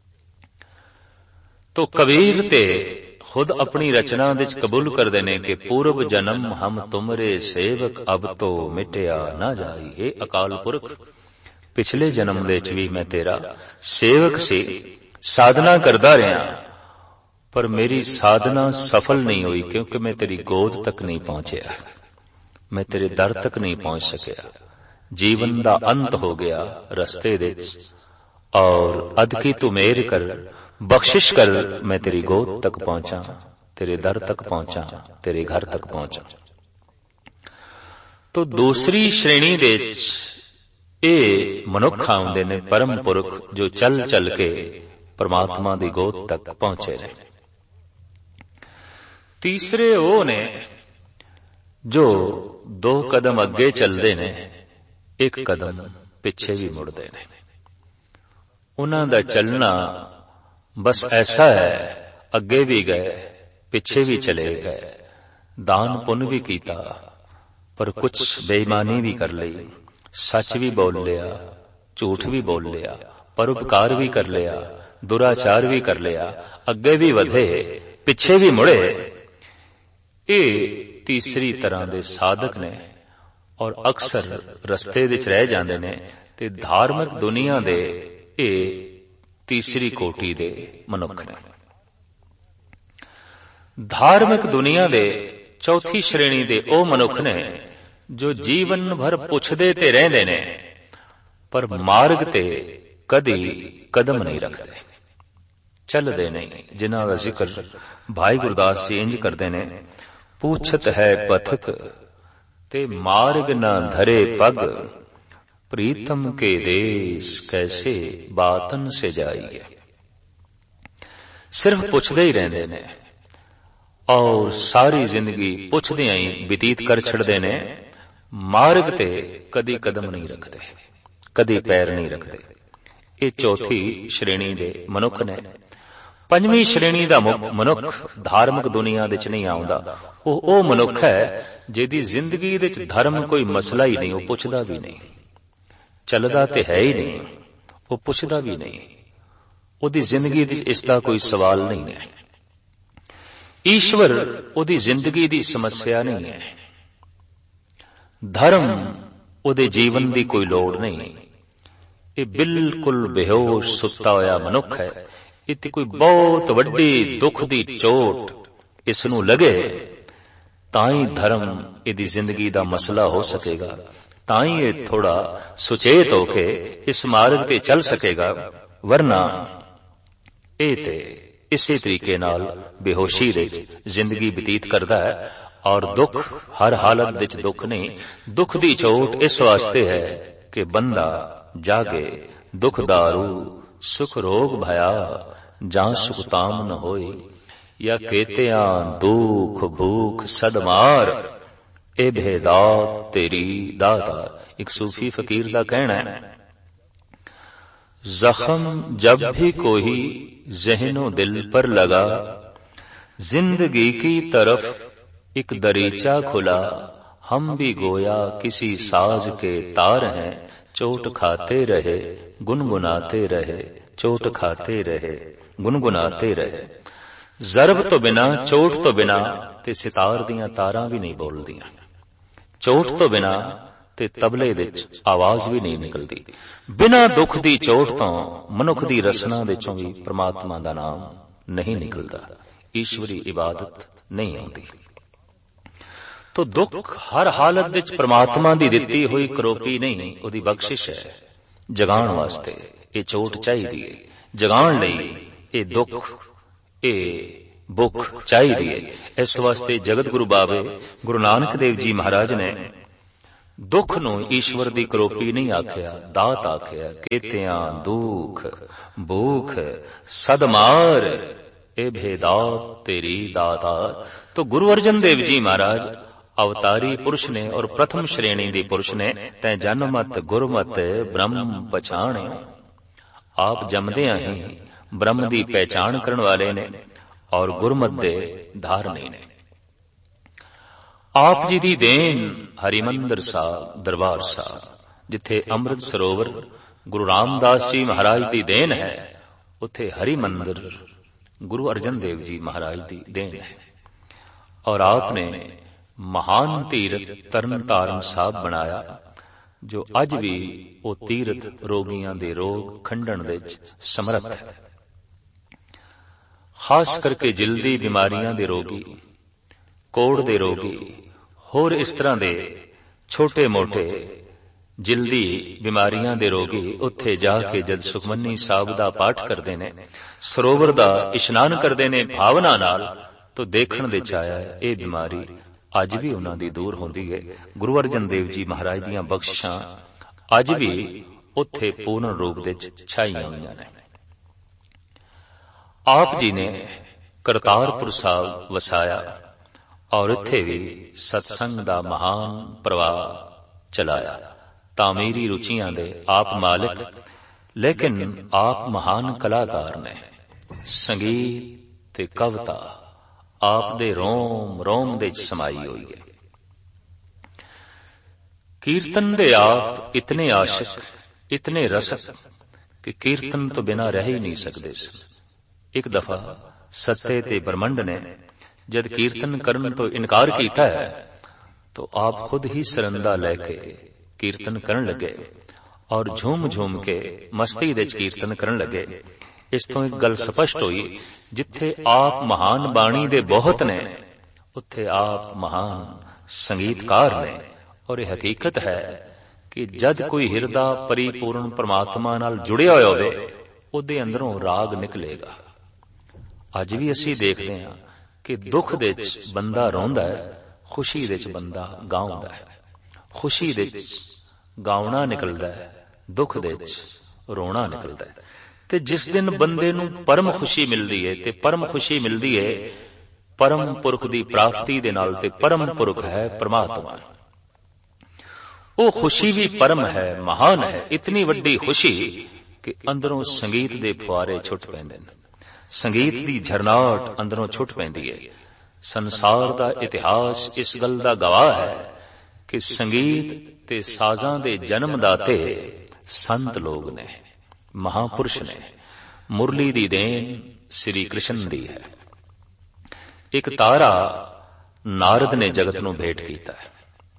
ਤੋ ਕਬੀਰ ਤੇ ਖੁਦ ਆਪਣੀ ਰਚਨਾ ਵਿੱਚ ਕਬੂਲ ਕਰਦੇ ਨੇ ਕਿ ਪੂਰਬ ਜਨਮ ਹਮ ਤੁਮਰੇ ਸੇਵਕ ਅਬ ਤੋ ਮਿਟਿਆ ਨਾ ਜਾਈ। ਇਹ ਅਕਾਲ ਪੁਰਖ, ਪਿਛਲੇ ਜਨਮ ਦੇ ਵਿੱਚ ਵੀ ਮੈਂ ਤੇਰਾ ਸੇਵਕ ਸੀ, ਸਾਧਨਾ ਕਰਦਾ ਰਿਹਾ, ਪਰ ਮੇਰੀ ਸਾਧਨਾ ਸਫਲ ਨਹੀਂ ਹੋਈ ਕਿਉਂਕਿ ਮੈਂ ਤੇਰੀ ਗੋਦ ਤੱਕ ਨਹੀਂ ਪਹੁੰਚਿਆ, ਮੈਂ ਤੇਰੇ ਦਰ ਤੱਕ ਨਹੀਂ ਪਹੁੰਚ ਸਕਿਆ। ਜੀਵਨ ਦਾ ਅੰਤ ਹੋ ਗਿਆ ਰਸਤੇ ਦੇ ਵਿੱਚ, ਔਰ ਅਦ ਕੀ ਤੂੰ ਮੇਰ ਕਰ, ਬਖਸ਼ਿਸ਼ ਕਰ, ਮੈਂ ਤੇਰੀ ਗੋਦ ਤੱਕ ਪਹੁੰਚਾਂ, ਤੇਰੇ ਦਰ ਤੱਕ ਪਹੁੰਚਾਂ, ਤੇਰੇ ਘਰ ਤੱਕ ਪਹੁੰਚਾਂ। ਤੋ ਦੂਸਰੀ ਸ਼੍ਰੇਣੀ ਦੇ ਵਿੱਚ ਇਹ ਮਨੁੱਖ ਆਉਂਦੇ ਨੇ ਪਰਮ ਪੁਰਖ ਜੋ ਚੱਲ ਚੱਲ ਕੇ ਪਰਮਾਤਮਾ ਦੀ ਗੋਦ ਤੱਕ ਪਹੁੰਚੇ ਨੇ। ਤੀਸਰੇ ਉਹ ਨੇ ਜੋ 2 ਕਦਮ ਅੱਗੇ ਚੱਲਦੇ ਨੇ, 1 ਕਦਮ ਪਿੱਛੇ ਵੀ ਮੁੜਦੇ ਨੇ। ਉਹਨਾਂ ਦਾ ਚੱਲਣਾ ਬਸ ਐਸਾ ਹੈ, ਅੱਗੇ ਵੀ ਗਏ ਪਿੱਛੇ ਵੀ ਚਲੇ ਗਏ, ਦਾਨ ਪੁੰਨ ਵੀ ਕੀਤਾ ਪਰ ਕੁਛ ਬੇਈਮਾਨੀ ਵੀ ਕਰ ਲਈ, ਸੱਚ ਵੀ ਬੋਲ ਲਿਆ, ਝੂਠ ਵੀ ਬੋਲ ਲਿਆ, ਪਰਉਪਕਾਰ ਵੀ ਕਰ ਲਿਆ, ਦੁਰਾਚਾਰ ਵੀ ਕਰ ਲਿਆ, ਅੱਗੇ ਵੀ ਵਧੇ ਪਿੱਛੇ ਵੀ ਮੁੜੇ। ਇਹ ਤੀਸਰੀ ਤਰ੍ਹਾਂ ਦੇ ਸਾਧਕ ਨੇ ਔਰ ਅਕਸਰ ਰਸਤੇ ਵਿੱਚ ਰਹਿ ਜਾਂਦੇ ਨੇ। ਤੇ ਧਾਰਮਿਕ ਦੁਨੀਆ ਦੇ ਇਹ ਤੀਸਰੀ ਕੋਟੀ ਦੇ ਮਨੁੱਖ ਨੇ। ਧਾਰਮਿਕ ਦੁਨੀਆ ਦੇ ਚੌਥੀ ਸ਼੍ਰੇਣੀ ਦੇ ਉਹ ਮਨੁੱਖ ਨੇ ਜੋ ਜੀਵਨ ਭਰ ਪੁੱਛਦੇ ਤੇ ਰਹਿੰਦੇ ਨੇ ਪਰ ਮਾਰਗ ਤੇ ਕਦੀ ਕਦਮ ਨਹੀਂ ਰੱਖਦੇ, ਚੱਲਦੇ ਨਹੀਂ। ਜਿਨ੍ਹਾਂ ਦਾ ਜ਼ਿਕਰ ਭਾਈ ਗੁਰਦਾਸ ਜੀ ਇੰਜ ਕਰਦੇ ਨੇ, पूछत है पथक ते मार्ग न धरे पग, प्रीतम के देश कैसे बातन से जाइए। सिर्फ पुछदे ही रहंदे ने और सारी जिंदगी पुछदे ही बतीत कर छड़दे ने, मार्ग ते कदी कदम नहीं रखते, कदी पैर नहीं रखते। ये चौथी श्रेणी दे मनुख ने। पंजवीं श्रेणी दा मनुख धार्मिक दुनिया दे च नहीं आउंदा। ਉਹ ਮਨੁੱਖ ਹੈ ਜਿਹਦੀ ਜ਼ਿੰਦਗੀ ਦੇ ਵਿੱਚ ਧਰਮ ਕੋਈ ਮਸਲਾ ਹੀ ਨਹੀਂ, ਉਹ ਪੁੱਛਦਾ ਵੀ ਨਹੀਂ, ਚੱਲਦਾ ਤੇ ਹੈ ਹੀ ਨਹੀਂ, ਉਹ ਪੁੱਛਦਾ ਵੀ ਨਹੀਂ, ਉਹਦੀ ਜ਼ਿੰਦਗੀ ਵਿੱਚ ਇਸ ਦਾ ਕੋਈ ਸਵਾਲ ਨਹੀਂ ਹੈ। ਈਸ਼ਵਰ ਉਹਦੀ ਜ਼ਿੰਦਗੀ ਦੀ ਸਮੱਸਿਆ ਨਹੀਂ ਹੈ, ਧਰਮ ਉਹਦੇ ਜੀਵਨ ਦੀ ਕੋਈ ਲੋੜ ਨਹੀਂ। ਇਹ ਬਿਲਕੁਲ ਬੇਹੋਸ਼ ਸੁੱਤਾ ਹੋਇਆ ਮਨੁੱਖ ਹੈ। ਇੱਥੇ ਕੋਈ ਬਹੁਤ ਵੱਡੀ ਦੁੱਖ ਦੀ ਚੋਟ ਇਸ ਨੂੰ ਲੱਗੇ ਤਾਂ ਹੀ ਧਰਮ ਇਹਦੀ ਜ਼ਿੰਦਗੀ ਦਾ ਮਸਲਾ ਹੋ ਸਕੇਗਾ, ਤਾਂ ਹੀ ਇਹ ਥੋੜਾ ਸੁਚੇਤ ਹੋ ਕੇ ਇਸ ਮਾਰਗ ਤੇ ਚੱਲ ਸਕੇਗਾ। ਵਰਨਾ ਇਹ ਤੇ ਇਸੇ ਤਰੀਕੇ ਨਾਲ ਬੇਹੋਸ਼ੀ ਵਿੱਚ ਜ਼ਿੰਦਗੀ ਬਤੀਤ ਕਰਦਾ ਹੈ। ਔਰ ਦੁੱਖ ਹਰ ਹਾਲਤ ਵਿੱਚ ਦੁੱਖ ਨਹੀਂ, ਦੁੱਖ ਦੀ ਚੋਟ ਇਸ ਵਾਸਤੇ ਹੈ ਕਿ ਬੰਦਾ ਜਾਗੇ ਦੁੱਖ ਦਾਰੂ ਸੁਖ ਰੋਗ ਭਇਆ, ਜਾਂ ਸੁਖ ਤਾਮ ਨ ਹੋਈ, या केतिया दुख भूख सदमार, ए भेदात तेरी दातार। एक सूफी फकीर का कहना है, जख्म जब भी कोई ज़हनो दिल पर लगा, जिंदगी की तरफ एक दरीचा खुला, हम भी गोया किसी साज के तार हैं, चोट खाते रहे गुनगुनाते रहे, चोट खाते रहे गुनगुनाते रहे। ਜ਼ਰਬ ਤੋਂ ਬਿਨਾ, ਚੋਟ ਤੋਂ ਬਿਨਾ ਤੇ ਸਿਤਾਰ ਦੀਆਂ ਤਾਰਾਂ ਵੀ ਨਹੀਂ ਬੋਲਦੀਆਂ, ਚੋਟ ਤੋਂ ਬਿਨਾ ਤੇ ਤਬਲੇ ਵਿੱਚ ਆਵਾਜ਼ ਵੀ ਨਹੀਂ ਨਿਕਲਦੀ। ਬਿਨਾ ਦੁੱਖ ਦੀ ਚੋਟ ਤੋਂ ਮਨੁੱਖ ਦੀ ਰਸਨਾ ਵਿੱਚੋਂ ਵੀ ਪ੍ਰਮਾਤਮਾ ਦਾ ਨਾਮ ਨਹੀਂ ਨਿਕਲਦਾ, ਈਸ਼ਵਰੀ ਇਬਾਦਤ ਨਹੀਂ ਆਉਂਦੀ। ਤੋ ਦੁੱਖ ਹਰ ਹਾਲਤ ਵਿੱਚ ਪ੍ਰਮਾਤਮਾ ਦੀ ਦਿੱਤੀ ਹੋਈ ਕਰੋਪੀ ਨਹੀਂ, ਉਹਦੀ ਬਖਸ਼ਿਸ਼ ਹੈ। ਜਗਾਉਣ ਵਾਸਤੇ ਇਹ ਚੋਟ ਚਾਹੀਦੀ ਹੈ, ਜਗਾਉਣ ਲਈ ਇਹ ਦੁੱਖ, ਇਹ ਭੁੱਖ ਚਾਹੀਦੀ ਹੈ। ਇਸ ਵਾਸਤੇ ਜਗਤ ਗੁਰੂ ਬਾਬੇ ਗੁਰੂ ਨਾਨਕ ਦੇਵ ਜੀ ਮਹਾਰਾਜ ਨੇ ਦੁੱਖ ਨੂੰ ਈਸ਼ਵਰ ਦੀ ਕਰੋਪੀ ਨਹੀਂ ਆਖਿਆ, ਦਾਤ ਆਖਿਆ। ਕੇਤਿਆਂ ਦੁੱਖ ਭੂਖ ਸਦਮਾਰ ਇਹ ਭੇਦਾਤ ਤੇਰੀ ਦਾਤਾਰ। तो गुरु अर्जन देव जी महाराज अवतारी पुरुष ने और प्रथम श्रेणी दी पुरुष ने तै जन्मत गुरमत ब्रह्म पछाणे। आप जमदियां ही ब्रह्म दी पहचान करन वाले ने और गुरमत दे धारनी ने। आप जी दी देन हरिमंदिर साहब दरबार साहब, जिथे अमृत सरोवर गुरु रामदास जी महाराज दी देन है, उथे हरिमंदिर गुरु अर्जन देव जी महाराज दी देन है। और आपने महान तीरथ तरन तारण साहब बनाया, जो अज भी वो तीरथ रोगियां दे रोग खंडन दे समर्थ है। खास करके जिल्दी बीमारियां दे रोगी, कोड़ दे रोगी, होर इस तरह दे छोटे मोटे जिल्दी बीमारियां दे रोगी उत्थे जाके जद सुखमनी साहब दा पाठ करदे ने, सरोवर दा इशनान करदे ने भावना नाल, तो देखण दे छाया ये बीमारी अज भी उन्हां दी दूर होंदी है। गुरु अर्जन देव जी महाराज दीयां बख्शिशां अज भी उत्थे पूर्ण रूप दे छाईयां होईयां ने। आप जी ने करतारपुर साहब वसाया और उत्थे भी सत्संग दा महान प्रवाह चलाया। तामीरी रुचियां दे आप मालिक, लेकिन आप महान कलाकार ने। संगीत ते कविता आप दे रोम रोम दे समाई हुई है। कीर्तन दे आप इतने आशिक, इतने रसक कि कीर्तन तो बिना रह ही नहीं सकते। एक दफा सत्ते ते ब्रह्मंड ने जद कीर्तन करन तो इनकार किया है, तो आप खुद ही सरंदा लेके कीर्तन करन लगे और झूम झूम के मस्ती दे कीर्तन करन लगे। इस तो एक गल स्पष्ट हुई, जिथे आप महान बाणी दे बहुत ने, उत्थे आप महान संगीतकार ने। और यह हकीकत है कि जद कोई हिरदा परिपूर्ण परमात्मा नाल जुड़िया होया होवे, उहदे अंदरों राग निकलेगा। अज भी असीं देखदे हां कि दुख दे विच बंदा रोंदा है, खुशी दे विच बंदा गाउंदा है। खुशी दे विच गाउणा निकलदा है, दुख दे विच रोना निकलदा है। ते जिस दिन बंदे नूं परम खुशी मिलदी है, ते परम खुशी मिलदी है परम पुरख दी प्राप्ति दे नाल, ते परम पुरख है परमात्मा। वो खुशी भी परम है, महान है। इतनी वड्डी खुशी कि अंदरों संगीत दे फुआरे छुट पैंदे ने, संगीत दी झरनाट अंदरों छुट पैंदी है। संसार दा इतिहास इस गल दा गवाह है कि संगीत ते साजां दे जन्मदाते संत लोग ने, महापुरुष ने। मुरली दी देन श्री कृष्ण दी है। एक तारा नारद ने जगत नूं भेंट कीता है।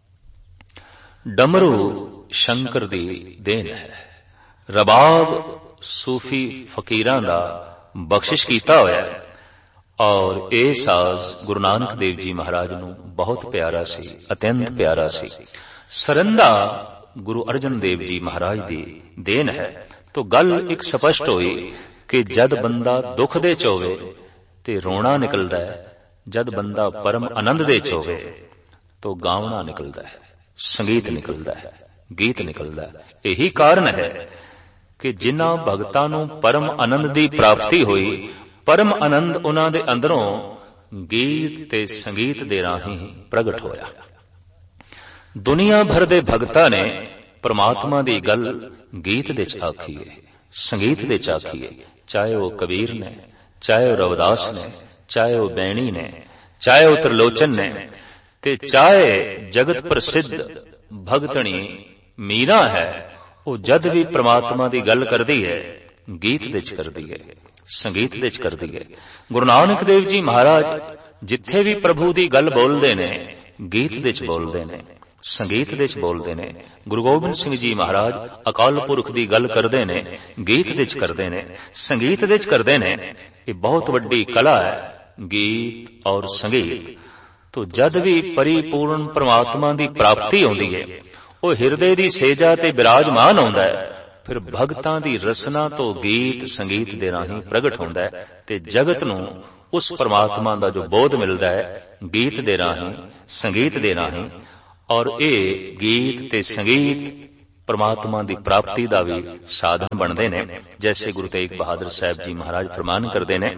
डमरू शंकर दी देन है। रबाब सूफी फकीरां दा बख्शिश कीता होया है। और ए साज गुरु नानक देव जी महाराज नूं बहुत प्यारा सी, अत्यंत प्यारा सी। सरंदा गुरु अर्जन देव जी महाराज दी देन है। तो गल एक स्पष्ट हुई कि जद बंदा दुख दे च होवे ते रोना निकलदा है, जद बंदा परम आनंद दे च होवे तो गावना निकलदा है, संगीत निकलदा है, गीत निकलदा है। यही कारण है कि जिन्हां भगतां नूं परम आनंद दी प्राप्ति हुई, परम आनंद उन्हां दे अंदरों गीत ते संगीत दे राहीं प्रगट होया। दुनिया भर दे भगतां ने परमात्मा दी गल गीत दे च आखी है, संगीत दे च आखी है। चाहे वो कबीर ने, चाहे वो रविदास ने, चाहे वो बैणी ने, चाहे वो त्रिलोचन ने, ते चाहे जगत प्रसिद्ध भगतनी मीरा है, वो जद भी परमात्मा दी गल करदी है गीत दे च करदी है, संगीत दे च करदी है। गुरु नानक देव जी महाराज जिथे भी प्रभु दी गल बोलदे ने गीत दे च बोलदे ने, संगीत दे च बोलदे ने। गुरु गोबिंद सिंह जी महाराज अकाल पुरख दी गल करदे ने, गीत दे च करदे ने, संगीत दे च करदे ने। ये बहुत वड्डी कला है, गीत और संगीत। तो जद भी परिपूर्ण परमात्मा दी प्राप्ति होंदी है, वो हिरदे दी सेजा ते विराजमान होंदा है। फिर भगतां दी रसना तो गीत संगीत दे राहीं प्रगट होंदा है ते जगत नूं उस परमात्मा का जो बोध मिलता है गीत दे राही, संगीत दे राही। और ये गीत ते संगीत परमात्मा की प्राप्ति का भी साधन बनते ने। जैसे गुरु तेग बहादुर साहब जी महाराज फरमान करते ने,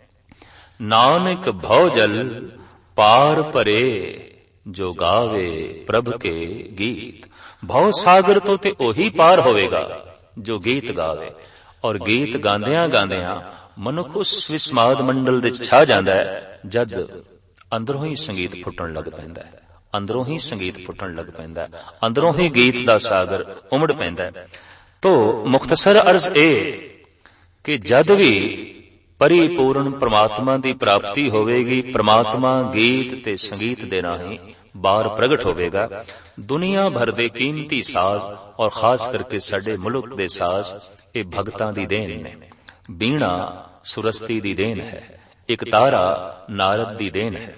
नानक भव जल पार परे जो गावे प्रभ के गीत। भव सागर तो ते ओही पार होवेगा जो गीत गावे। और गीत गांदियां गांदियां मनुख उस विस्माद मंडल दे छा जांदा है जद अंदरों ही संगीत फुटन लग पैंदा है, अंदरों ही संगीत फुटन लग पैंदा है, अंदरों ही गीत दा सागर उमड़ पैंदा है। तो मुख्तसर अर्ज ए कि जद भी परिपूर्ण परमात्मा की प्राप्ति होवेगी, परमात्मा गीत ते संगीत दे राही बार प्रगट होवेगा। दुनिया भर दे कीमती साज और खास करके साडे मुल्क दे साज ये भगतां दी देन ने। बीणा सुरस्ती दी देन है, एक तारा नारद दी देन है,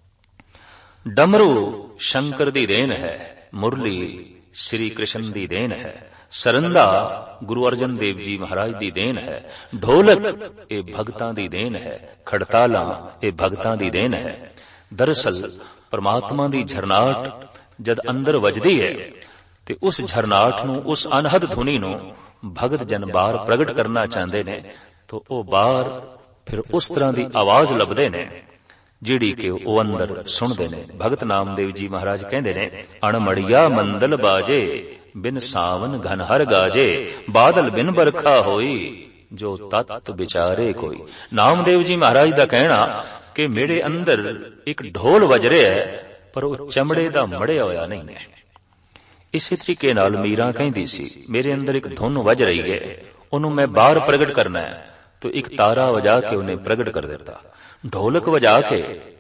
डमरू शंकर दी देन है, मुरली श्री कृष्ण दी देन है, सरंदा गुरु अर्जन देव जी महाराज दी देन है, ढोलक ये भगतां दी देन है, खड़ताला ये भगतां दी देन है। दरअसल परमात्मा दी झरनाट जद अंदर वजदी है ते उस झरनाट नू, उस अनहद धुनी नू भगत जन बार प्रगट करना चाहते ने तो वो बार फिर उस तरह की आवाज लभदे ने जिहड़ी कि वो अंदर सुनदे ने। भगत नामदेव जी महाराज कहंदे ने, अणमड़िया मंदल बाजे बिन सावन घन हर गाजे, बादल बिन बरखा होई जो तत विचारे कोई। नामदेव जी महाराज दा कहना कि मेरे अंदर एक ढोल वज रहा है पर वो चमड़े दा मड़िया होया नहीं है। इसी तरीके नाल मीरा कहंदी सी, मेरे अंदर एक धुन वज रही है, उन्होंने मैं बाहर प्रगट करना है। तो एक तारा वजा के उन्हें प्रगट कर देता, ढोलक वजा के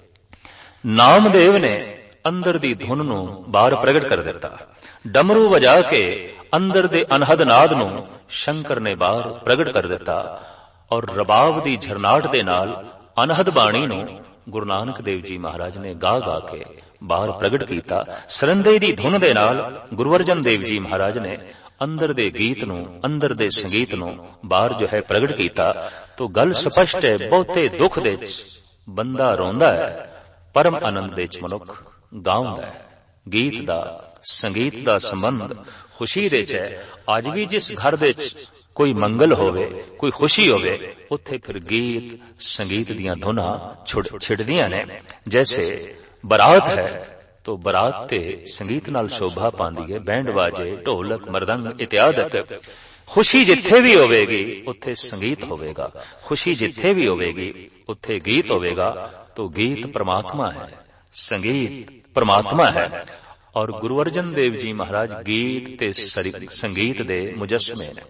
नामदेव ने अंदर दी धुन नू बाहर प्रगट कर देता, डमरू वजा के अंदर दे अनहद नाद नू शंकर ने बाहर प्रगट कर देता, और रबाब दी झरनाट दे नाल अनहद बाणी नू गुरु नानक देव जी महाराज ने गा गा के बाहर प्रगट कीता। सरंदे दी धुन दे नाल गुरु अर्जन देव जी महाराज ने अंदर दे गीत नू, अंदर दे संगीत नू बाहर जो है प्रगट कीता। तो गल स्पष्ट है, बहुते दुख दे बंदा रोंदा है, परम आनंद दे मनुख गाउंदा है। गीत दा संगीत दा संबंध खुशी दे च है। अज भी जिस घर दे कोई मंगल होवे, कोई खुशी होवे, उत्थे फिर गीत संगीत दियां धुना छिड़दियां ने। जैसे बरात है तो बरात ते संगीत नाल शोभा पांदी है, बैंड बाजे ढोलक मरदंग इत्यादि। खुशी जिथे भी होवेगी उत्थे संगीत होवेगा, खुशी जिथे भी होवेगी उत्थे गीत होवेगा। तो गीत परमात्मा है, संगीत परमात्मा है। और गुरु अर्जन देव जी महाराज गीत ते संगीत दे मुजस्मे ने।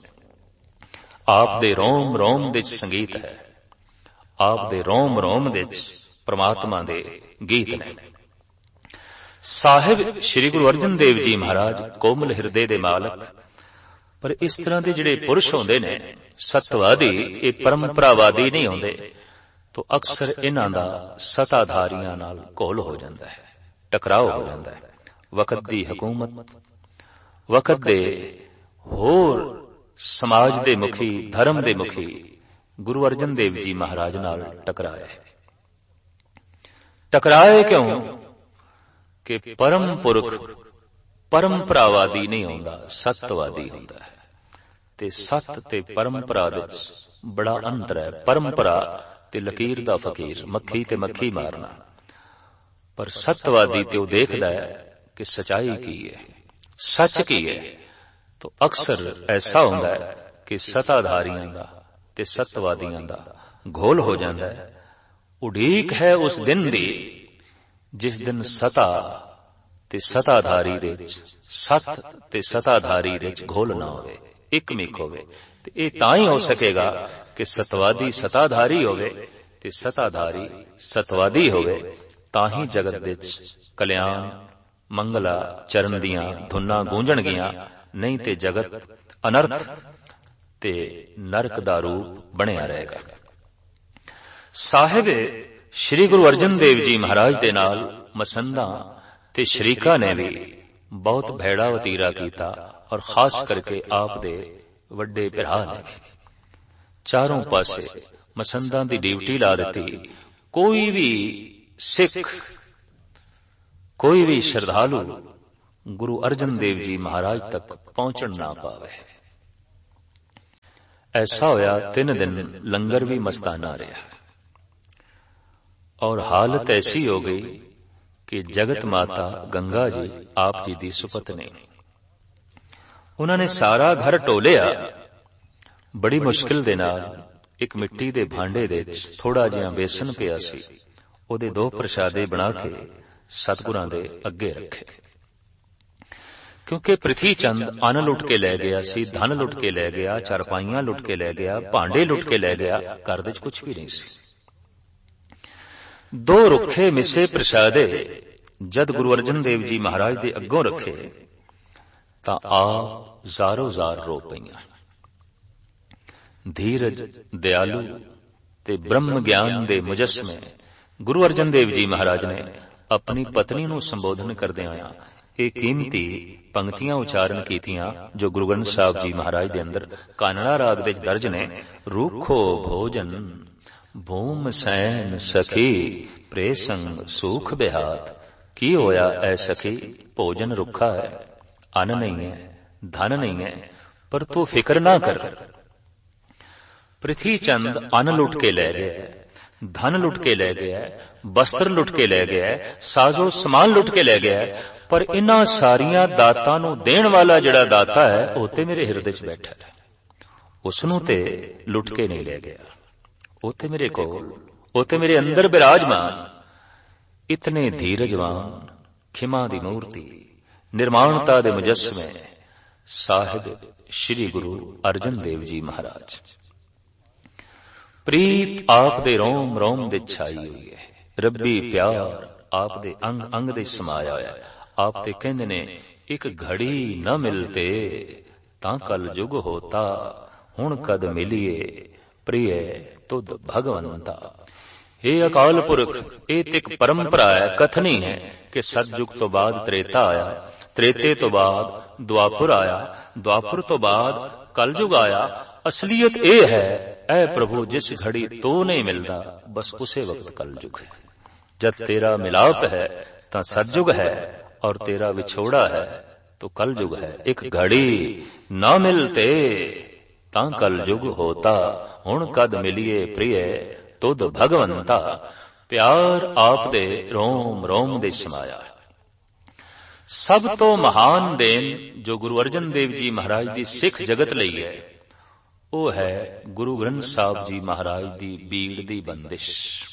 आप दे रोम रोम दे संगीत है, आप दे रोम रोम दे परमात्मा दे गीत ने। साहिब श्री गुरु अर्जन देव जी महाराज कोमल हिरदे दे मालक। पर इस तरह के जिहड़े पुरुष होंदे ने सतवादी, ये परंपरावादी नहीं होंदे, तो अक्सर इन्हां दा सताधारियां नाल घोल हो जांदा है, टकराव हो जांदा है। वक्त दी हुकूमत, वक्त दे होर समाज दे मुखी, धर्म दे मुखी गुरु अर्जन देव जी महाराज नाल टकराए। टकराए क्यों? कि परम पुरख परंपरावादी नहीं होंदा, सतवादी होंदा है। ते सत ते परंपरा दे बड़ा अंतर है। परंपरा ते लकीर दा फकीर, मक्खी ते मक्खी मारना। पर सतवादी ते वो देखदा है कि सच्चाई की है, सच की है। तो अक्सर ऐसा होंदा है कि सताधारियां दा ते सतवादियां दा घोल हो जांदा है। उड़ीक है उस दिन दी जिस दिन सता ते सताधारी दे सत ते सताधारी दे घोल ना होवे, एक मिक होवे। ते ये तां ही हो सकेगा कि सतवादी सताधारी होवे ते सताधारी सतवादी होवे, तां ही जगत दे कल्याण मंगला चरण दियां धुना गूंजणगियां। नहीं ते जगत अनर्थ ते नरक दा रूप बनिया रहेगा। साहिब श्री गुरु अर्जन देव जी महाराज दे नाल मसंदा ते शरीका ने भी बहुत भैड़ा वतीरा कीता, और खास करके आप दे वड्डे भरा ने चारों पासे मसंदा दी ड्यूटी ला दी। ਕੋਈ ਵੀ ਸਿੱਖ, ਕੋਈ ਵੀ ਸ਼ਰਧਾਲੂ ਗੁਰੂ ਅਰਜਨ ਦੇਵ ਜੀ ਮਹਾਰਾਜ ਤੱਕ ਪਹੁੰਚਣ ਨਾ ਪਾਵੇ। ਐਸਾ ਹੋਇਆ 3 ਦਿਨ ਲੰਗਰ ਵੀ ਮਸਤਾਨਾ ਰਿਹਾ ਔਰ ਹਾਲਤ ਐਸੀ ਹੋ ਗਈ ਕਿ ਜਗਤ ਮਾਤਾ ਗੰਗਾ ਜੀ ਆਪ ਜੀ ਦੀ ਸੁਪਤਨੀ, ਉਹਨਾਂ ਨੇ ਸਾਰਾ ਘਰ ਟੋਲਿਆ। ਬੜੀ ਮੁਸ਼ਕਿਲ ਦੇ ਨਾਲ ਇੱਕ ਮਿੱਟੀ ਦੇ ਭਾਂਡੇ ਦੇ ਵਿੱਚ ਥੋੜਾ ਜਿਹਾ ਬੇਸਨ ਪਿਆ ਸੀ, ਉਹਦੇ 2 ਪ੍ਰਸ਼ਾਦੇ ਬਣਾ ਕੇ ਸਤਿਗੁਰਾਂ ਦੇ ਅੱਗੇ ਰੱਖੇ। ਕਿਉਂਕਿ ਪ੍ਰਿਥੀ ਚੰਦ ਅੰਨ ਲੁੱਟ ਕੇ ਲੈ ਗਿਆ ਸੀ, ਧਨ ਲੁੱਟ ਕੇ ਲੈ ਗਿਆ, ਚਾਰਪਾਈਆਂ ਲੁੱਟ ਕੇ ਲੈ ਗਿਆ, ਭਾਂਡੇ ਲੁੱਟ ਕੇ ਲੈ ਗਿਆ, ਘਰ ਵਿੱਚ ਕੁਝ ਵੀ ਨਹੀਂ ਸੀ। 2 ਰੁੱਖੇ ਮਿੱਸੇ ਪ੍ਰਸ਼ਾਦੇ ਜਦ ਗੁਰੂ ਅਰਜਨ ਦੇਵ ਜੀ ਮਹਾਰਾਜ ਦੇ ਅੱਗੋਂ ਰੱਖੇ ਤਾਂ ਆਪ ਜ਼ਾਰੋ ਜ਼ਾਰ ਰੋ ਪਈਆਂ। ਧੀਰਜ, ਦਿਆਲੂ ਤੇ ਬ੍ਰਹਮ ਗਿਆਨ ਦੇ ਮੁਜੱਸਮੇ ਗੁਰੂ ਅਰਜਨ ਦੇਵ ਜੀ ਮਹਾਰਾਜ ਨੇ ਆਪਣੀ ਪਤਨੀ ਨੂੰ ਸੰਬੋਧਨ ਕਰਦਿਆਂ ਇਹ ਕੀਮਤੀ ਪੰਕਤੀਆਂ ਉਚਾਰਨ ਕੀਤੀਆਂ ਜੋ ਗੁਰੂ ਗ੍ਰੰਥ ਸਾਹਿਬ ਜੀ ਮਹਾਰਾਜ ਦੇ ਅੰਦਰ ਕਾਨੜਾ ਰਾਗ ਦੇ ਵਿੱਚ ਦਰਜ ਨੇ। ਰੂਖੋ ਭੋਜਨ ਭੂਮ ਸੈਨ ਸਖੀ ਪ੍ਰੇ ਸੰਗ ਸੂਖ ਬਿਹਾਤ। ਕੀ ਹੋਇਆ ਐ ਸਖੀ, ਭੋਜਨ ਰੁੱਖਾ ਹੈ, ਅੰਨ ਨਹੀਂ ਹੈ, ਧਨ ਨਹੀਂ ਹੈ, ਪਰ ਤੂੰ ਫਿਕਰ ਨਾ ਕਰ। ਪ੍ਰਿਥੀ ਚੰਦ ਅੰਨ ਲੁੱਟ ਕੇ ਲੈ ਗਿਆ, ਧਨ ਲੁੱਟ ਕੇ ਲੈ ਗਿਆ, ਬਸਤਰ ਲੁੱਟ ਕੇ ਲੈ ਗਿਆ, ਸਾਜ਼ੋ ਸਮਾਨ ਲੁੱਟ ਕੇ ਲੈ ਗਿਆ, ਪਰ ਇਨ੍ਹਾਂ ਸਾਰੀਆਂ ਦਾਤਾਂ ਨੂੰ ਦੇਣ ਵਾਲਾ ਜਿਹੜਾ ਦਾਤਾ ਹੈ ਉਹ ਤੇ ਮੇਰੇ ਹਿਰਦੇ 'ਚ ਬੈਠਾ ਹੈ। ਉਸ ਨੂੰ ਤੇ ਲੁੱਟ ਕੇ ਨਹੀਂ ਲੈ ਗਿਆ, ਉਹ ਤੇ ਮੇਰੇ ਕੋਲ, ਉਹ ਤੇ ਮੇਰੇ ਅੰਦਰ ਬਿਰਾਜਮਾਨ। ਇਤਨੇ ਧੀਰਜਵਾਨ, ਖਿਮਾ ਦੀ ਮੂਰਤੀ, ਨਿਰਮਾਣਤਾ ਦੇ ਮੁਜੱਸਮੇ ਸਾਹਿਬ ਸ਼੍ਰੀ ਗੁਰੂ ਅਰਜਨ ਦੇਵ ਜੀ ਮਹਾਰਾਜ। ਪ੍ਰੀਤ ਆਪ ਦੇ ਰੋਮ ਰੋਮ ਦੇ ਛਾਈ ਹੋਈ ਹੈ, ਰੱਬੀ ਪਿਆਰ ਆਪ ਦੇ ਅੰਗ ਅੰਗ ਦੇ ਸਮਾਇਆ ਹੋਇਆ। ਆਪ ਤੇ ਕਹਿੰਦੇ ਨੇ ਇੱਕ ਘੜੀ ਨਾ ਮਿਲਤੇ ਤਾਂ ਕਲ ਜੁਗ ਹੋਤਾ, ਹੁਣ ਕਦ ਮਿਲੀਏ ਪ੍ਰਿਯ ਤੁਧ ਭਗਵੰਤਾ। ਇਹ ਅਕਾਲ ਪੁਰਖ, ਇਹ ਤੇ ਇੱਕ ਪਰੰਪਰਾ ਹੈ, ਕਥਨੀ ਹੈ ਕਿ ਸਤਜੁਗ ਤੋਂ ਬਾਅਦ ਤ੍ਰੇਤਾ ਆਇਆ, ਤ੍ਰੇਤੇ ਤੋਂ ਬਾਅਦ ਦੁਆਪੁਰ ਆਇਆ, ਦੁਆਪੁਰ ਤੋਂ ਬਾਅਦ ਕਲਯੁਗ ਆਇਆ। ਅਸਲੀਅਤ ਇਹ ਹੈ ਐ ਪ੍ਰਭੂ ਜਿਸ ਘੜੀ ਤੋ ਨਹੀਂ ਮਿਲਦਾ ਬਸ ਉਸੇ ਵਕਤ ਕਲਯੁਗ ਹੈ। ਜਦ ਤੇਰਾ ਮਿਲਾਪ ਹੈ ਤਾਂ ਸਤਜੁਗ ਹੈ और तेरा विछोड़ा है तो कल युग है। एक घड़ी ना मिलते तां कल युग होता, हुण कद मिलिए प्रिय तुद भगवंता। प्यार आप दे रोम रोम दे समाया। सब तो महान देन जो गुरु अर्जन देव जी महाराज दी सिख जगत लई है वो है गुरु ग्रंथ साहब जी महाराज दी बीड़ दी बंदिश।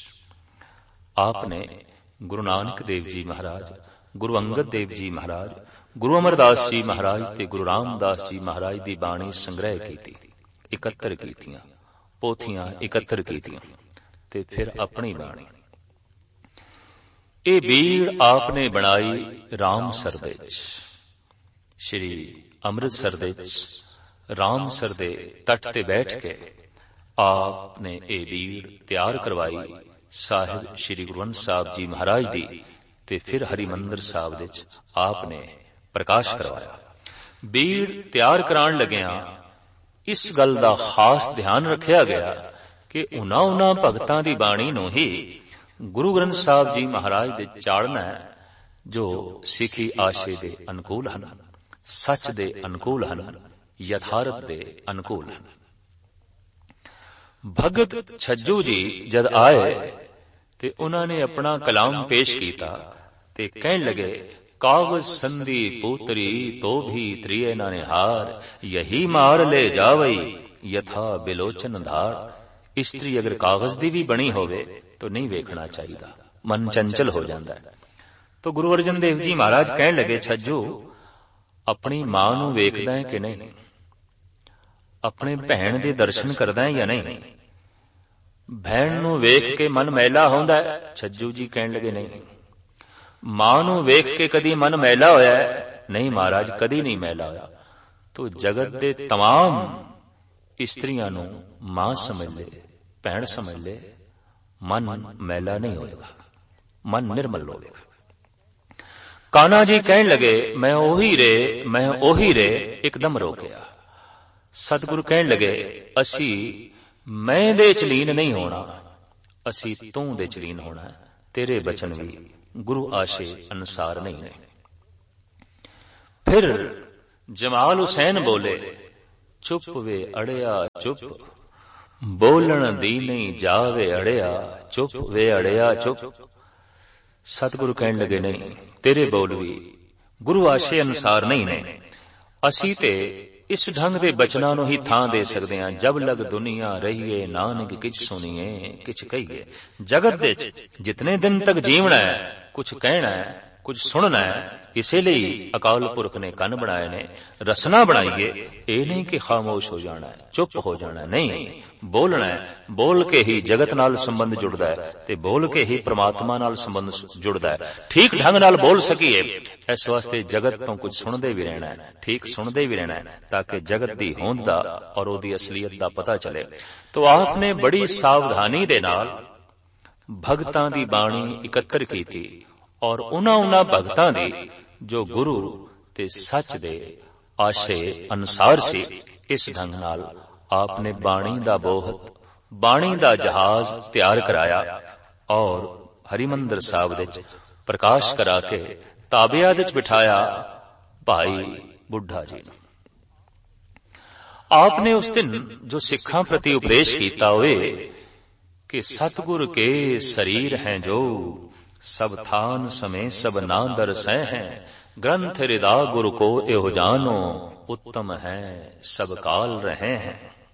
आपने गुरु नानक देव जी महाराज, गुरु अंगद देव जी महाराज, गुरु अमरदास जी महाराज ते गुरु रामदास जी महाराज दी बाणी संग्रह कीती, इकत्तर कीतियां, पोथियां इकत्तर कीतियां ते फिर अपनी बाणी। ये बीड़ आपने बनाई रामसर दे श्री अमृतसर दे रामसर दे तट ते बैठ के आपने ये बीड़ तैयार करवाई साहिब श्री गुरु ग्रंथ साहब जी महाराज दी ते फिर हरिमंदिर साहब दे आपने प्रकाश करवाया। बीड़ तैयार कराण लगिया इस गल दा खास ध्यान रखिया गया कि उन्हां उन्हां भगतां दी बाणी नूं ही गुरु ग्रंथ साहब जी महाराज दे चाड़ना है जो सिखी आशे दे अनुकूल हन, सच दे अनुकूल हन, यथार्थ दे अनुकूल हन। भगत छज्जू जी जद आए ते उन्होंने अपना कलाम पेश किया ते कहन लगे, कागज संधि पुत्री तो भी त्रिय ना निहार, यही मार ले जावई यथा बिलोचन धार। स्त्री अगर कागज दी भी बनी होवे तो नहीं वेखना चाहिए, मन चंचल हो जाता है। तो गुरु अर्जन देव जी महाराज कहन लगे, छज्जू अपनी मां नूं वेखदा है कि नहीं, अपने भैन दे दर्शन करदा है या नहीं, भैन नूं वेख के मन मैला होंदा है? छज्जू जी कहन लगे, नहीं। मां नूं वेख के कदी मन मैला होया है? नहीं महाराज, कदी नहीं मैला होया। तो जगत दे तमाम स्त्रियां नूं मां समझ ले, भैन समझ ले, मन मैला नहीं होएगा, मन निर्मल होएगा। कान्हा जी कहन लगे, मैं ओही रे, मैं ओही रे, एकदम रो गया। सतगुरु कहन लगे, असी मैं दे च लीन नहीं होना, ਅਸੀਂ ਤੂੰ ਦੇ ਚ ਲੀਨ ਹੋਣਾ, ਤੇਰੇ ਬਚਨ ਵੀ ਗੁਰੂ ਆਸ਼ੇ ਅਨੁਸਾਰ ਨਹੀਂ ਨੇ। ਫਿਰ ਜਮਾਲ ਹੁਸੈਨ ਬੋਲੇ, ਚੁੱਪ ਵੇ ਅੜਿਆ ਚੁੱਪ, ਬੋਲਣ ਦੀ ਨਹੀਂ ਜਾਵੇ ਅੜਿਆ, ਚੁੱਪ ਵੇ ਅੜਿਆ ਚੁੱਪ। ਸਤਿਗੁਰੂ ਕਹਿਣ ਲੱਗੇ, ਨਹੀਂ, ਤੇਰੇ ਬੋਲ ਵੀ ਗੁਰੂ ਆਸ਼ੇ ਅਨੁਸਾਰ ਨਹੀਂ ਨੇ। ਅਸੀਂ ਤੇ ਇਸ ਢੰਗ ਦੇ ਬਚਨਾਂ ਨੂੰ ਹੀ ਥਾਂ ਦੇ ਸਕਦੇ ਹਾਂ, ਜਬ ਲਗ ਦੁਨੀਆ ਰਹੀਏ ਨਾਨਕ ਕਿਛ ਸੁਣੀਏ ਕਿਛ ਕਹੀਏ। ਜਗਤ ਦੇ ਜਿਤਨੇ ਦਿਨ ਤੱਕ ਜੀਵਣਾ ਹੈ, ਕੁਛ ਕਹਿਣਾ ਹੈ, ਕੁਝ ਸੁਣਨਾ ਹੈ। ਇਸੇ ਲਈ ਅਕਾਲ ਪੁਰਖ ਨੇ ਕੰਨ ਬਣਾਏ ਨੇ, ਰਸਨਾ ਬਣਾਈਏ। ਇਹ ਨਹੀਂ ਕਿ ਖਾਮੋਸ਼ ਹੋ ਜਾਣਾ, ਚੁੱਪ ਹੋ ਜਾਣਾ, ਨਹੀਂ, ਬੋਲਣਾ ਹੈ। ਬੋਲ ਕੇ ਹੀ ਜਗਤ ਨਾਲ ਸੰਬੰਧ ਜੁੜਦਾ ਹੈ ਤੇ ਬੋਲ ਕੇ ਹੀ ਪ੍ਰਮਾਤਮਾ ਨਾਲ ਸੰਬੰਧ ਜੁੜਦਾ ਹੈ। ਠੀਕ ਢੰਗ ਨਾਲ ਬੋਲ ਸਕੀਏ, ਇਸ ਵਾਸਤੇ ਜਗਤ ਤੋਂ ਕੁਝ ਸੁਣਦੇ ਵੀ ਰਹਿਣਾ ਹੈ, ਠੀਕ ਸੁਣਦੇ ਵੀ ਰਹਿਣਾ ਹੈ, ਤਾਂ ਕਿ ਜਗਤ ਦੀ ਹੋਂਦ ਦਾ ਔਰ ਉਹਦੀ ਅਸਲੀਅਤ ਦਾ ਪਤਾ ਚਲੇ। ਤੋ ਆਪ ਨੇ ਬੜੀ ਸਾਵਧਾਨੀ ਦੇ ਨਾਲ ਭਗਤਾਂ ਦੀ ਬਾਣੀ ਇਕੱਤਰ ਕੀਤੀ ਔਰ ਉਹਨਾਂ ਭਗਤਾਂ ਦੀ ਜੋ ਗੁਰੂ ਤੇ ਸੱਚ ਦੇ ਆਸ਼ੇ ਅਨੁਸਾਰ ਸੀ। ਇਸ ਢੰਗ ਨਾਲ ਆਪ ਨੇ ਬਾਣੀ ਦਾ ਬੋਹਤ, ਬਾਣੀ ਦਾ ਜਹਾਜ਼ ਤਿਆਰ ਕਰਾਇਆ ਔਰ ਹਰਿਮੰਦਰ ਸਾਹਿਬ ਵਿੱਚ ਪ੍ਰਕਾਸ਼ ਕਰਾ ਕੇ ਤਾਬਿਆਂ ਵਿੱਚ ਬਿਠਾਇਆ ਭਾਈ ਬੁੱਢਾ ਜੀ ਨੂੰ। ਆਪ ਨੇ ਉਸ ਦਿਨ ਜੋ ਸਿੱਖਾਂ ਪ੍ਰਤੀ ਉਪਦੇਸ਼ ਕੀਤਾ ਹੋਵੇ ਕਿ ਸਤਿਗੁਰ ਕੇ ਸਰੀਰ ਹੈ ਜੋ, ਸਭ ਥਾਨ ਸਮੇਂ ਸਭ ਨਾ ਦਰਸੈ ਹੈ, ਗ੍ਰੰਥ ਰਿਦਾ ਗੁਰ ਕੋ ਇਹੋ ਜਾਨੋ, ਉੱਤਮ ਹੈ ਸਭ ਕਾਲ ਰਹੇ ਹੈ।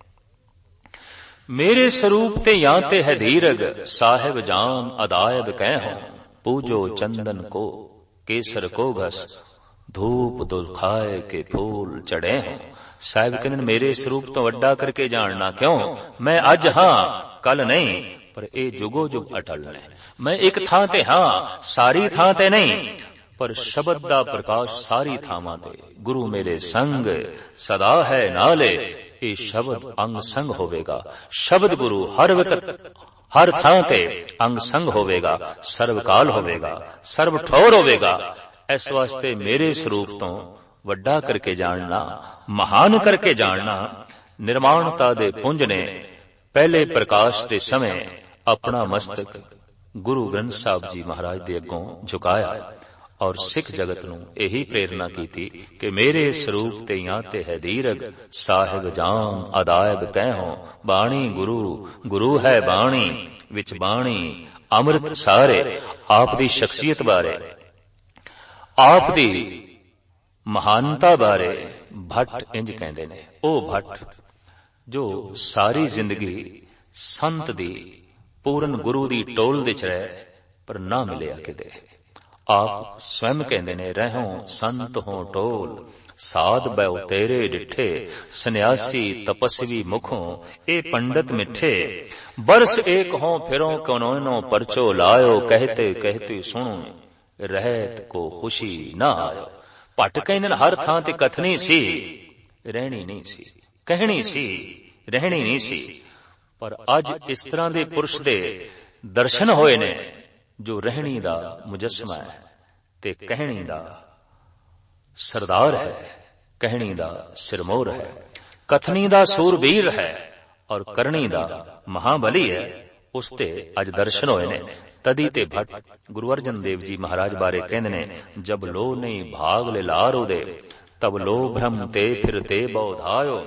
ਮੇਰੇ ਸਰੂਪ ਤੇ ਜਾਂ ਤੇ ਹੈ ਧੀਰਗ, ਸਾਹਿਬ ਜਾਨ ਅਦਾਇਬ ਕਹਿ ਹੋ, ਪੂਜੋ ਚੰਦਨ ਕੋ ਕੇਸਰ ਕੋ ਘਸ, ਧੂਪ ਦੁਖਾਏ ਕੇ ਫੂਲ ਚੜੇ ਹੋ। ਸਾਹਿਬ ਕਹਿੰਦੇ ਮੇਰੇ ਸਰੂਪ ਤੋਂ ਵੱਡਾ ਕਰਕੇ ਜਾਣਨਾ ਕਿਉਂ? ਮੈਂ ਅੱਜ ਹਾਂ, ਕੱਲ ਨਹੀਂ, ਪਰ ਇਹ ਜੁਗੋ ਜੁਗ ਅਟਲ ਨੇ। ਮੈਂ ਇੱਕ ਥਾਂ ਤੇ ਹਾਂ, ਸਾਰੀ ਥਾਂ ਤੇ ਨਹੀਂ, ਪਰ ਸ਼ਬਦ ਦਾ ਪ੍ਰਕਾਸ਼ ਸਾਰੀ ਥਾਵਾਂ ਤੇ। ਗੁਰੂ ਮੇਰੇ ਸੰਗ ਸਦਾ ਹੈ ਨਾਲੇ, ਇਹ ਸ਼ਬਦ ਅੰਗ ਸੰਗ ਹੋਵੇਗਾ। ਸ਼ਬਦ ਗੁਰੂ ਹਰ ਵਕਤ ਹਰ ਥਾਂ ਤੇ ਅੰਗ ਸੰਗ ਹੋਵੇਗਾ, ਸਰਵਕਾਲ ਹੋਵੇਗਾ, ਸਰਵ ਠੌਰ ਹੋਵੇਗਾ। ਇਸ ਵਾਸਤੇ ਮੇਰੇ ਸਰੂਪ ਤੋਂ ਵੱਡਾ ਕਰਕੇ ਜਾਣਨਾ, ਮਹਾਨ ਕਰਕੇ ਜਾਣਨਾ। ਨਿਰਮਾਣਤਾ ਦੇ ਪੁੰਜ ਨੇ ਪਹਿਲੇ ਪ੍ਰਕਾਸ਼ ਦੇ ਸਮੇਂ ਆਪਣਾ ਮਸਤਕ ਗੁਰੂ ਗ੍ਰੰਥ ਸਾਹਿਬ ਜੀ ਮਹਾਰਾਜ ਦੇ ਅੱਗੋਂ ਝੁਕਾਇਆ ਔਰ ਸਿੱਖ ਜਗਤ ਨੂੰ ਇਹੀ ਪ੍ਰੇਰਨਾ ਕੀਤੀ ਕਿ ਮੇਰੇ ਸਰੂਪ ਤੇ ਜਾਂ ਤੇ ਹੈ ਦੀਰਗ, ਸਾਹਿਬ ਜਾਨ ਅਦਾਇਬ ਕਹਿਓ, ਬਾਣੀ ਗੁਰੂ, ਗੁਰੂ ਹੈ ਬਾਣੀ, ਵਿੱਚ ਬਾਣੀ ਅੰਮ੍ਰਿਤ ਸਾਰੇ। ਆਪ ਦੀ ਸ਼ਖਸੀਅਤ ਬਾਰੇ, ਆਪ ਦੀ ਮਹਾਨਤਾ ਬਾਰੇ ਭੱਟ ਇੰਜ ਕਹਿੰਦੇ ਨੇ, ਉਹ ਭੱਟ ਜੋ ਸਾਰੀ ਜ਼ਿੰਦਗੀ ਸੰਤ ਦੀ, ਪੂਰਨ ਗੁਰੂ ਦੀ ਟੋਲ ਵਿੱਚ ਰਹੇ ਪਰ ਨਾ ਮਿਲਿਆ ਕਿਤੇ। ਆਪ ਸਵੈਮ ਕਹਿੰਦੇ ਨੇ, ਰਹਿਓ ਸੰਤ ਹੋ ਟੋਲ, ਸਾਧ ਬਹਿ ਤੇਰੇ ਡਿਠੇ, ਸੰਨਿਆਸੀ ਤਪਸਵੀ ਮੁਖੋਂ ਇਹ ਪੰਡਤ ਮਿੱਠੇ, ਬਰਸ ਏਕ ਹੋ ਫਿਰੋ ਕਨੋਨੋ ਪਰਚੋ ਲਾਇਓ, ਕਹਿਤੇ ਕਹਿਤੇ ਸੁਣੋ ਰਹਿਤ ਕੋ ਖੁਸ਼ੀ ਨਾ ਆਇਓ। ਭੱਟ ਕਹਿੰਦੇ ਨੇ ਹਰ ਥਾਂ ਤੇ ਕਥਨੀ ਸੀ, ਰਹਿਣੀ ਨਹੀਂ ਸੀ, ਕਹਿਣੀ ਸੀ, ਰਹਿਣੀ ਨਹੀਂ ਸੀ। ਪਰ ਅੱਜ ਇਸ ਤਰ੍ਹਾਂ ਦੇ ਪੁਰਸ਼ ਦੇ ਦਰਸ਼ਨ ਹੋਏ ਨੇ ਜੋ ਰਹਿਣੀ ਦਾ ਮੁਜੱਸਮਾ ਹੈ ਤੇ ਕਹਿਣੀ ਦਾ ਸਰਦਾਰ ਹੈ, ਕਹਿਣੀ ਦਾ ਸਿਰਮੌਰ ਹੈ, ਕਥਨੀ ਦਾ ਸੂਰਬੀਰ ਹੈ ਔਰ ਕਰਨੀ ਦਾ ਮਹਾਬਲੀ ਹੈ। ਉਸ ਤੇ ਅੱਜ ਦਰਸ਼ਨ ਹੋਏ ਨੇ। ਤਦੀ ਤੇ ਭੱਟ ਗੁਰੂ ਅਰਜਨ ਦੇਵ ਜੀ ਮਹਾਰਾਜ ਬਾਰੇ ਕਹਿੰਦੇ ਨੇ, ਜਬ ਲੋ ਨਹੀਂ ਭਾਗ ਲੈ ਲਾਰੋ ਦੇ, ਤਬ ਲੋ ਭ੍ਰਮ ਤੇ ਫਿਰਤੇ ਬੌਧਾਇਓ,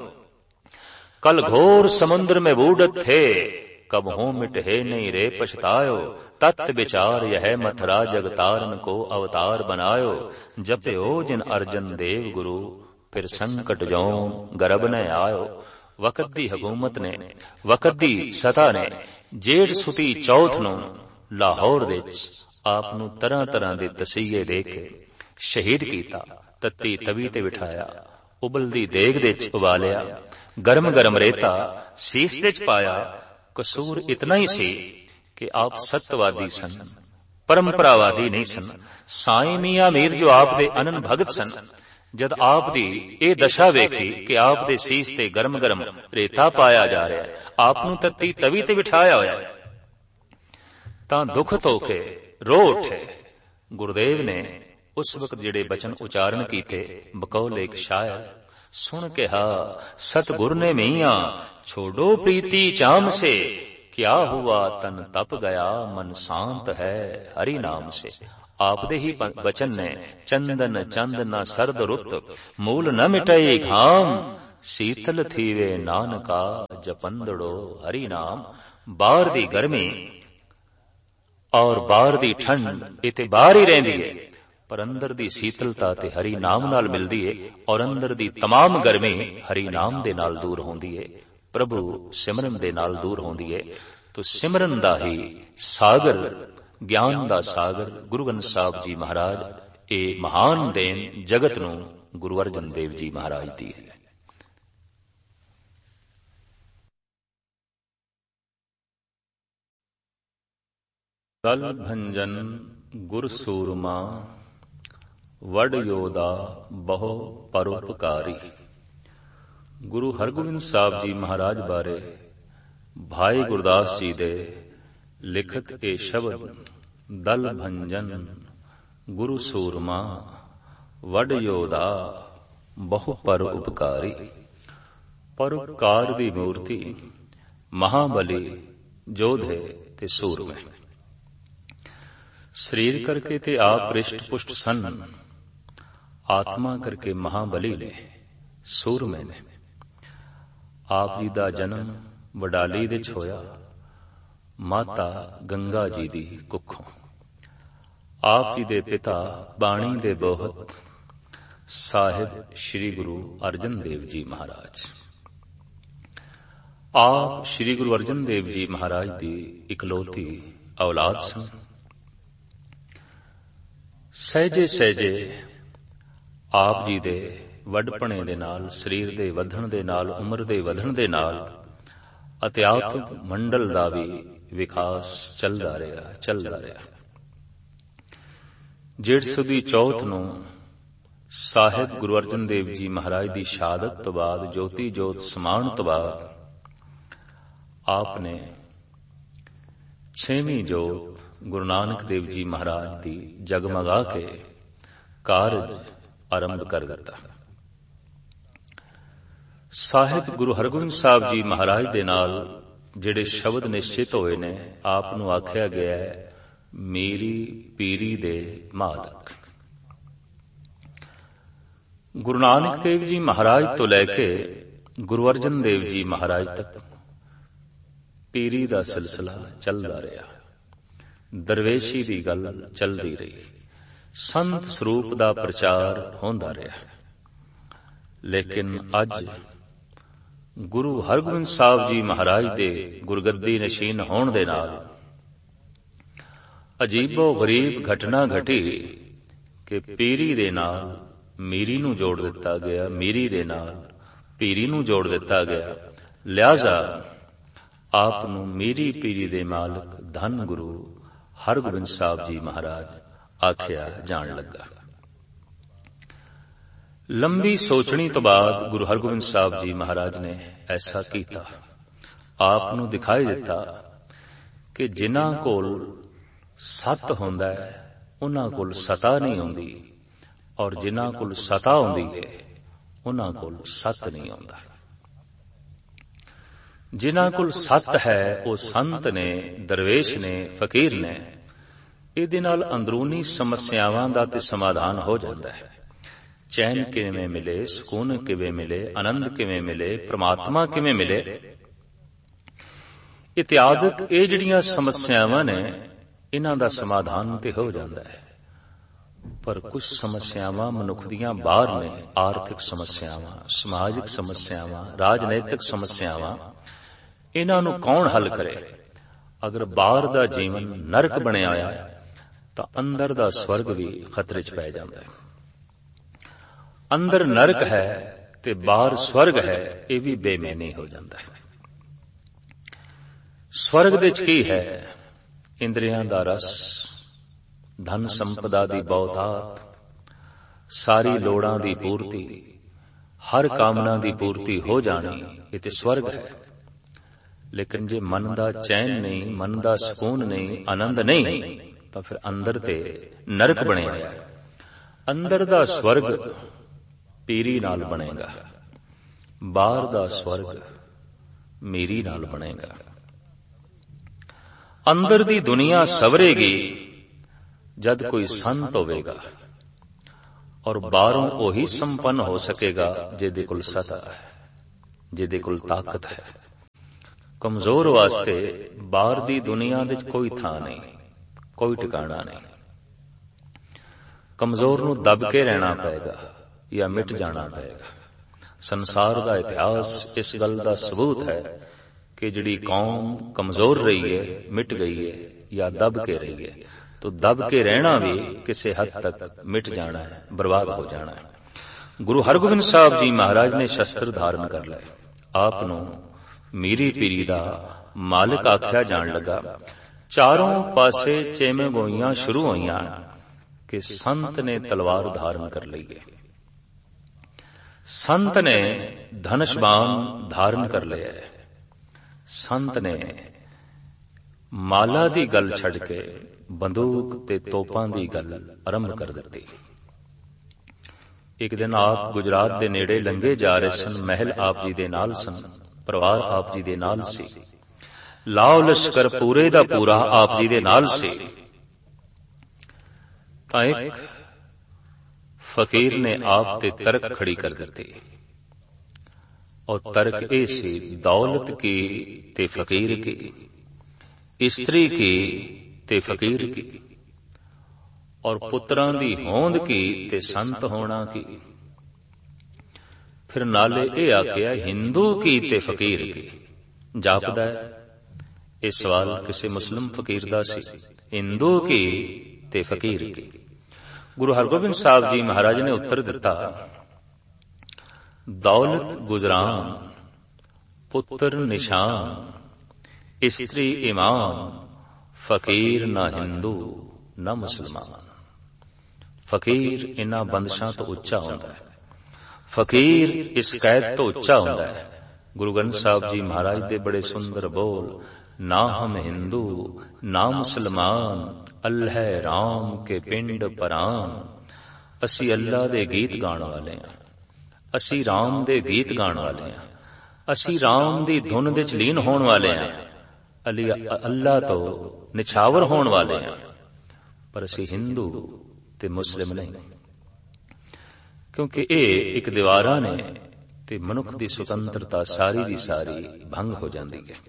कल घोर समुद्र में बूढ़त थे, कब हो मिटे नहीं रे पछतायो, तत् विचार यह मथुरा जगतारन को अवतार बनायो, जपयो जिन अर्जन देव गुरु फिर संकट जो गर्भ न आयो। वक़्त दी हुकूमत ने, वक़्त दी सता ने जेठ सुती चौथ ਨੂੰ ਲਾਹੌਰ ਵਿੱਚ ਆਪ ਨੂੰ ਤਰ੍ਹਾਂ ਤਰ੍ਹਾਂ ਦੇ ਤਸੀਹੇ ਦੇ ਕੇ ਸ਼ਹੀਦ ਕੀਤਾ। ਤੱਤੀ ਤਵੀ ਤੇ ਬਿਠਾਇਆ, ਉਬਲਦੀ ਦੇਗ ਦੇ ਵਿੱਚ ਉਬਾਲਿਆ, ਗਰਮ ਗਰਮ ਰੇਤਾ ਸੀਸ ਦੇ ਚ ਪਾਇਆ। ਕਸੂਰ ਇਤਨਾ ਹੀ ਸੀ ਕਿ ਆਪ ਸਤਵਾਦੀ ਸਨ, ਪਰੰਪਰਾਵਾਦੀ ਨਹੀਂ ਸਨ। ਸਾਈਂ ਮੀਆਂ ਮੀਰ ਜੋ ਆਪ ਦੇ ਅਨੰਨ ਭਗਤ ਸਨ, ਜਦ ਆਪ ਦੀ ਇਹ ਦਸ਼ਾ ਵੇਖੀ ਕਿ ਆਪ ਦੇ ਸੀਸ ਤੇ ਗਰਮ ਗਰਮ ਰੇਤਾ ਪਾਇਆ ਜਾ ਰਿਹਾ, ਆਪ ਨੂੰ ਤੱਤੀ ਤਵੀ ਤੇ ਬਿਠਾਇਆ ਹੋਇਆ, ਤਾਂ ਦੁੱਖ ਧੋ ਕੇ ਰੋ ਉੱਠੇ। ਗੁਰਦੇਵ ਨੇ ਉਸ ਵਕਤ ਜਿਹੜੇ ਬਚਨ ਉਚਾਰਨ ਕੀਤੇ, ਬਕੌਲ ਇੱਕ ਸ਼ਾਇਰ ਸੁਣ ਕਿਹਾ, ਸਤਿਗੁਰ ਨੇ ਮੀਆਂ ਛੋੜੋ ਪ੍ਰੀਤੀ ਚਾਮ ਸੇ, क्या हुआ तन तप गया मन शांत है हरि नाम से। आपदे ही वचन ने चंदन चंद न सर्द रुत मूल न मिटाई घाम शीतल थीवे नानका जपंदड़ो हरि नाम। बाहर दी गर्मी और बाहर दी ठंड इते बाहर ही रहिंदी है, पर अंदर दी शीतलता ते हरि नाम नाल मिलदी है और अंदर दी तमाम गर्मी हरि नाम दे नाल दूर होंदी है, प्रभु सिमरन दे नाल दूर होंदी है। तो सिमरन दा ही सागर, ज्ञान दा सागर गुरु ग्रंथ साहिब जी महाराज ए महान देन जगत नूं गुरु अर्जन देव जी महाराज दी है। दल भंजन गुर सूरमा वड योदा बहु परोपकारी। गुरु हरगोबिंद साहब जी महाराज बारे भाई गुरदास जी दे लिखत ए शब्द दल भंजन गुरु सूरमा वड योदा बहु परोपकारी। परोपकार दी मूर्ति महाबली जोधे ते सूरमे। शरीर करके ते आप रिष्ट पुष्ट सन, आत्मा करके महाबली ने सूरमे ने। आप जी दा जन्म वडाली दे होया माता गंगा जी दी कुखों। आप जी दे पिता बाणी दे बोहत साहिब श्री गुरु अर्जन देव जी महाराज। आप श्री गुरु अर्जन देव जी महाराज दी इकलौती औलाद सन। सहजे सहजे आप जी दे वडपणे दे नाल, शरीर दे वधण दे नाल, उम्र दे वधण दे नाल अत्यात्म मंडल दा भी विकास चलदा रहा। जेठ सुदी चौथ नूं साहिब गुरु अर्जन देव जी महाराज दी शहादत तो बाद, ज्योति जोत समान तो बाद, आपने 6वीं जोत गुरु नानक देव जी महाराज दी जगमगा के कारज आरंभ कर दिता। साहिब गुरु हरगोबिंद साहब जी महाराज दे नाल जिहड़े शब्द निश्चित होए ने, आप नूं आख्या गया है मेरी पीरी दे मालक। गुरु नानक देव जी महाराज तो लैके गुरु अर्जन देव जी महाराज तक पीरी दा सिलसिला चलदा रहा। दरवेशी दी गल चलदी रही, संत स्वरूप दा प्रचार होंदा रहा। लेकिन अज गुरु हरगोबिंद साहब जी महाराज दे गुरगद्दी नशीन होण दे नाल अजीबो गरीब घटना घटी कि पीरी दे नाल मीरी नूं जोड़ दिता गया, मीरी दे नाल पीरी नूं जोड़ दिता गया। लिहाजा आप नूं मीरी पीरी दे मालक धन गुरु हरगोबिंद साहब जी महाराज आख्या जान लगा। लंबी सोचनी तो बाद गुरु हरगोबिंद साहब जी महाराज ने ऐसा किया। आप नूं दिखाई दिता कि जिन्हां कोल सत हुंदा है उन्हां कोल सता नहीं हुंदी, और जिन्हां कोल सता हुंदी है उन्हां कोल सत नहीं हुंदा। जिन्हां कोल सत है वो संत ने, दरवेश ने, फकीर ने। इहदे नाल अंदरूनी समस्यावां दा ते समाधान हो जाता है। चैन किवें मिले, सुकून किवें मिले, आनंद किवें मिले, परमात्मा किवें मिले, इत्यादि ये जिहड़ियां समस्यावां ने इन्हां दा समाधान ते हो जाता है। पर कुछ समस्यावां मनुख दियां बाहर ने, आर्थिक समस्यावां, समाजिक समस्यावां, राजनैतिक समस्यावां। इन्हां नूं कौन हल करे? अगर बाहर दा जीवन नरक बनिया होया तां अंदर दा स्वर्ग भी खतरे च पै जांदा है। अंदर नरक है ते बाहर स्वर्ग है, ये भी बेमैनी हो जाता है। स्वर्ग दे च की है? इंद्रियां दा रस, धन संपदा दी बहुतात, सारी लोड़ां दी पूर्ति, हर कामना दी पूर्ति हो जानी, ये ते स्वर्ग है। लेकिन जे मन दा चैन नहीं, मन दा सुकून नहीं, आनंद नहीं, तो फिर अंदर ते नरक बनिया है। अंदर दा स्वर्ग पीरी नाल बनेगा, बाहर दा स्वर्ग मेरी नाल बनेगा। ਅੰਦਰ ਦੀ ਦੁਨੀਆ ਸਵਰੇਗੀ ਜਦ ਕੋਈ ਸੰਤ ਹੋਵੇਗਾ, ਔਰ ਬਾਹਰੋਂ ਉਹੀ ਸੰਪੰਨ ਹੋ ਸਕੇਗਾ ਜਿਹਦੇ ਕੋਲ ਸਤਾ ਹੈ, ਜਿਹਦੇ ਕੋਲ ਤਾਕਤ ਹੈ। ਕਮਜ਼ੋਰ ਵਾਸਤੇ ਬਾਹਰ ਦੀ ਦੁਨੀਆ ਵਿੱਚ ਕੋਈ ਥਾਂ ਨਹੀਂ, ਕੋਈ ਟਿਕਾਣਾ ਨਹੀਂ। ਕਮਜ਼ੋਰ ਨੂੰ ਦਬ ਕੇ ਰਹਿਣਾ ਪਏਗਾ ਜਾਂ ਮਿਟ ਜਾਣਾ ਪਏਗਾ। ਸੰਸਾਰ ਦਾ ਇਤਿਹਾਸ ਇਸ ਗੱਲ ਦਾ ਸਬੂਤ ਹੈ ਕਿ ਜਿਹੜੀ ਕੌਮ ਕਮਜ਼ੋਰ ਰਹੀ ਹੈ, ਮਿਟ ਗਈ ਹੈ, ਜਾਂ ਦਬ ਕੇ ਰਹੀ ਹੈ, तो दब के रहना भी किसी हद तक मिट जाना है, बर्बाद हो जाना है। गुरु हरगोबिंद साहब जी महाराज ने शस्त्र धारण कर लिया, आप नूं मीरी पीरी दा मालिक आख्या जान लगा। चारों पासे चेमे गोइयां शुरू होइयां कि संत ने तलवार धारण कर ली है, संत ने धनुष बाण धारण कर लिया है, संत ने माला दी गल छड़ के बंदूक ते तोपां दी गल आरंभ कर दी। एक दिन आप गुजरात दे नेड़े लंघे जा रहे सन, महल आप जी दे नाल सन, परिवार आप जी दे नाल सी, लाओ लश्कर पूरे दा पूरा आप जी दे नाल सी। तां एक फकीर ने आप ते तर्क खड़ी कर दी, और तर्क ए सी दौलत की ते फकीर की, इस्त्री की ते फकीर की, और पुत्रां दी होंद की ते संत होना की। फिर नाले ये आख्या हिंदू की ते फकीर की। जापदा है ये सवाल किसी मुस्लिम फकीर दा सी, हिंदू की ते फकीर की। गुरु हरगोबिंद साहब जी महाराज ने उत्तर दिता, दौलत गुजरान, पुत्र निशान, स्त्री इमाम, फकीर ना हिंदू ना मुसलमान। फकीर इन्हां बंदिशां तो उच्चा हुंदा है, फकीर इस कैद तो उच्चा हुंदा है। गुरु ग्रंथ साहब जी महाराज दे बड़े सुंदर बोल, ना हम हिंदू ना मुसलमान, अल्लाह राम के पिंड परान। असी अल्लाह दे गीत गाण वाले हां, असी राम दे गीत गाण वाले हां, असी राम दी धुन विच लीन होण वाले हां, अल्लाह तो निछावर होने वाले हैं, पर असी हिंदू ते मुस्लिम नहीं, क्योंकि ये एक दीवारा ने ते मनुख दी स्वतंत्रता सारी दी सारी भंग हो जाती है।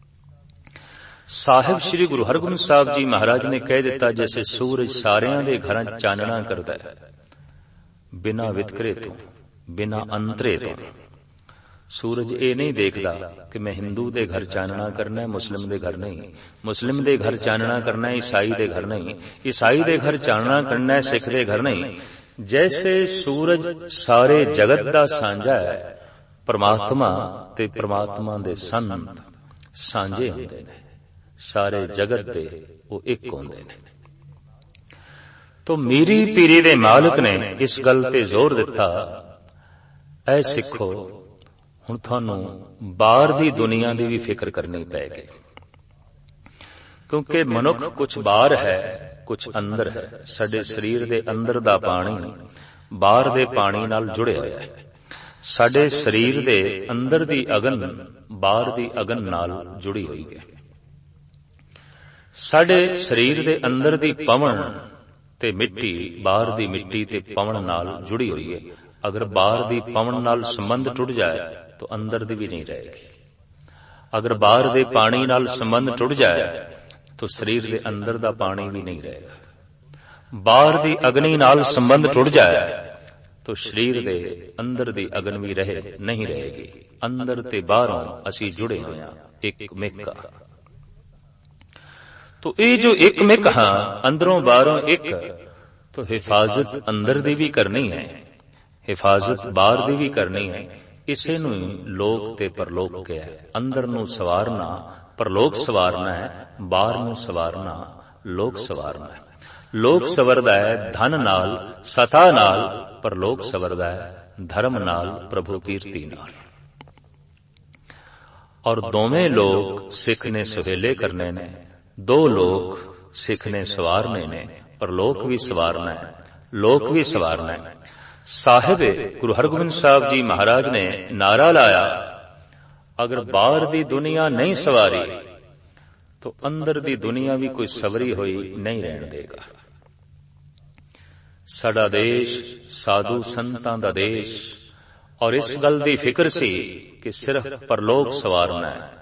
साहिब श्री गुरु हरगोबिंद साहब जी महाराज ने कह दिता, जैसे सूरज सारियां दे घरां चानना करदा है, बिना वितकरे तो, बिना अंतरे तो। सूरज ये नहीं देखदा कि मैं हिंदू दे घर चानना करना है, मुस्लिम दे घर नहीं, मुस्लिम दे घर चानना करना है, ईसाई दे घर नहीं, ईसाई दे घर चानना करना है, सिख दे घर नहीं। जैसे सूरज सारे जगत दा सांझा है, परमात्मा ते परमात्मा दे संत सांझे हुंदे ने, सारे जगत दे वो एक हुंदे ने। तो मीरी पीरी दे मालिक ने इस गल ते जोर दिता, ऐ सिखो हुण तुहानूं बाहर दी दुनिया दी भी फिक्र करनी पैगी, क्योंकि मनुख कुछ बाहर है कुछ अंदर है। साडे शरीर दे अंदर दा पानी बाहर दे पानी नाल जुड़िया होया है, साडे शरीर दे अंदर दी अगन बाहर दी अगन नाल जुड़ी हुई है। साडे शरीर दे अंदर दी पवन ते मिट्टी बाहर दी मिट्टी ते पवन नाल जुड़ी हुई है। अगर बाहर दी पवन नाल संबंध टुट जाए तो अंदर दी भी नहीं रहेगी। अगर बाहर दे पानी नाल संबंध टुट जाए तो शरीर दे अंदर दा पानी भी नहीं रहेगा। बाहर दी अग्नि नाल संबंध टुट जाए तो शरीर दे अंदर दी अग्नि भी रहे नहीं रहेगी। अंदर ते बाहरों असी जुड़े हुए हैं एक मिक। तो ये जो एक मिक हां अंदरों बाहरों एक, तो हिफाजत अंदर दी भी करनी है, हिफाजत बाहर दी भी करनी है। इसे नूं लोक ते परलोक कहा है। अंदर नूं सवारना परलोक सवारना है, बाहर नूं सवारना लोक सवारना है। लोक सवरदा है धन नाल सता नाल, परलोक सवरदा है धर्म नाल प्रभु कीर्ति नाल। और दोवें लोग सिख ने सुहेले करने ने, दो लोग सिख ने सवारने ने, परलोक भी सवारना है लोक भी सवारना है। साहिब गुरु हरगोबिंद साहब जी महाराज ने नारा लाया, अगर बाहर दी दुनिया नहीं सवारी ਤੋ ਅੰਦਰ ਦੀ ਦੁਨੀਆ ਵੀ ਕੋਈ ਸਵਰੀ ਹੋਈ ਨਹੀਂ ਰਹਿਣ ਦੇਗਾ। ਸਾਡਾ ਦੇਸ਼ ਸਾਧੂ ਸੰਤਾਂ ਦਾ ਦੇਸ਼, ਔਰ ਇਸ ਗੱਲ ਦੀ ਫਿਕਰ ਸੀ ਕਿ ਸਿਰਫ ਪਰਲੋਕ ਸਵਾਰਨਾ ਹੈ,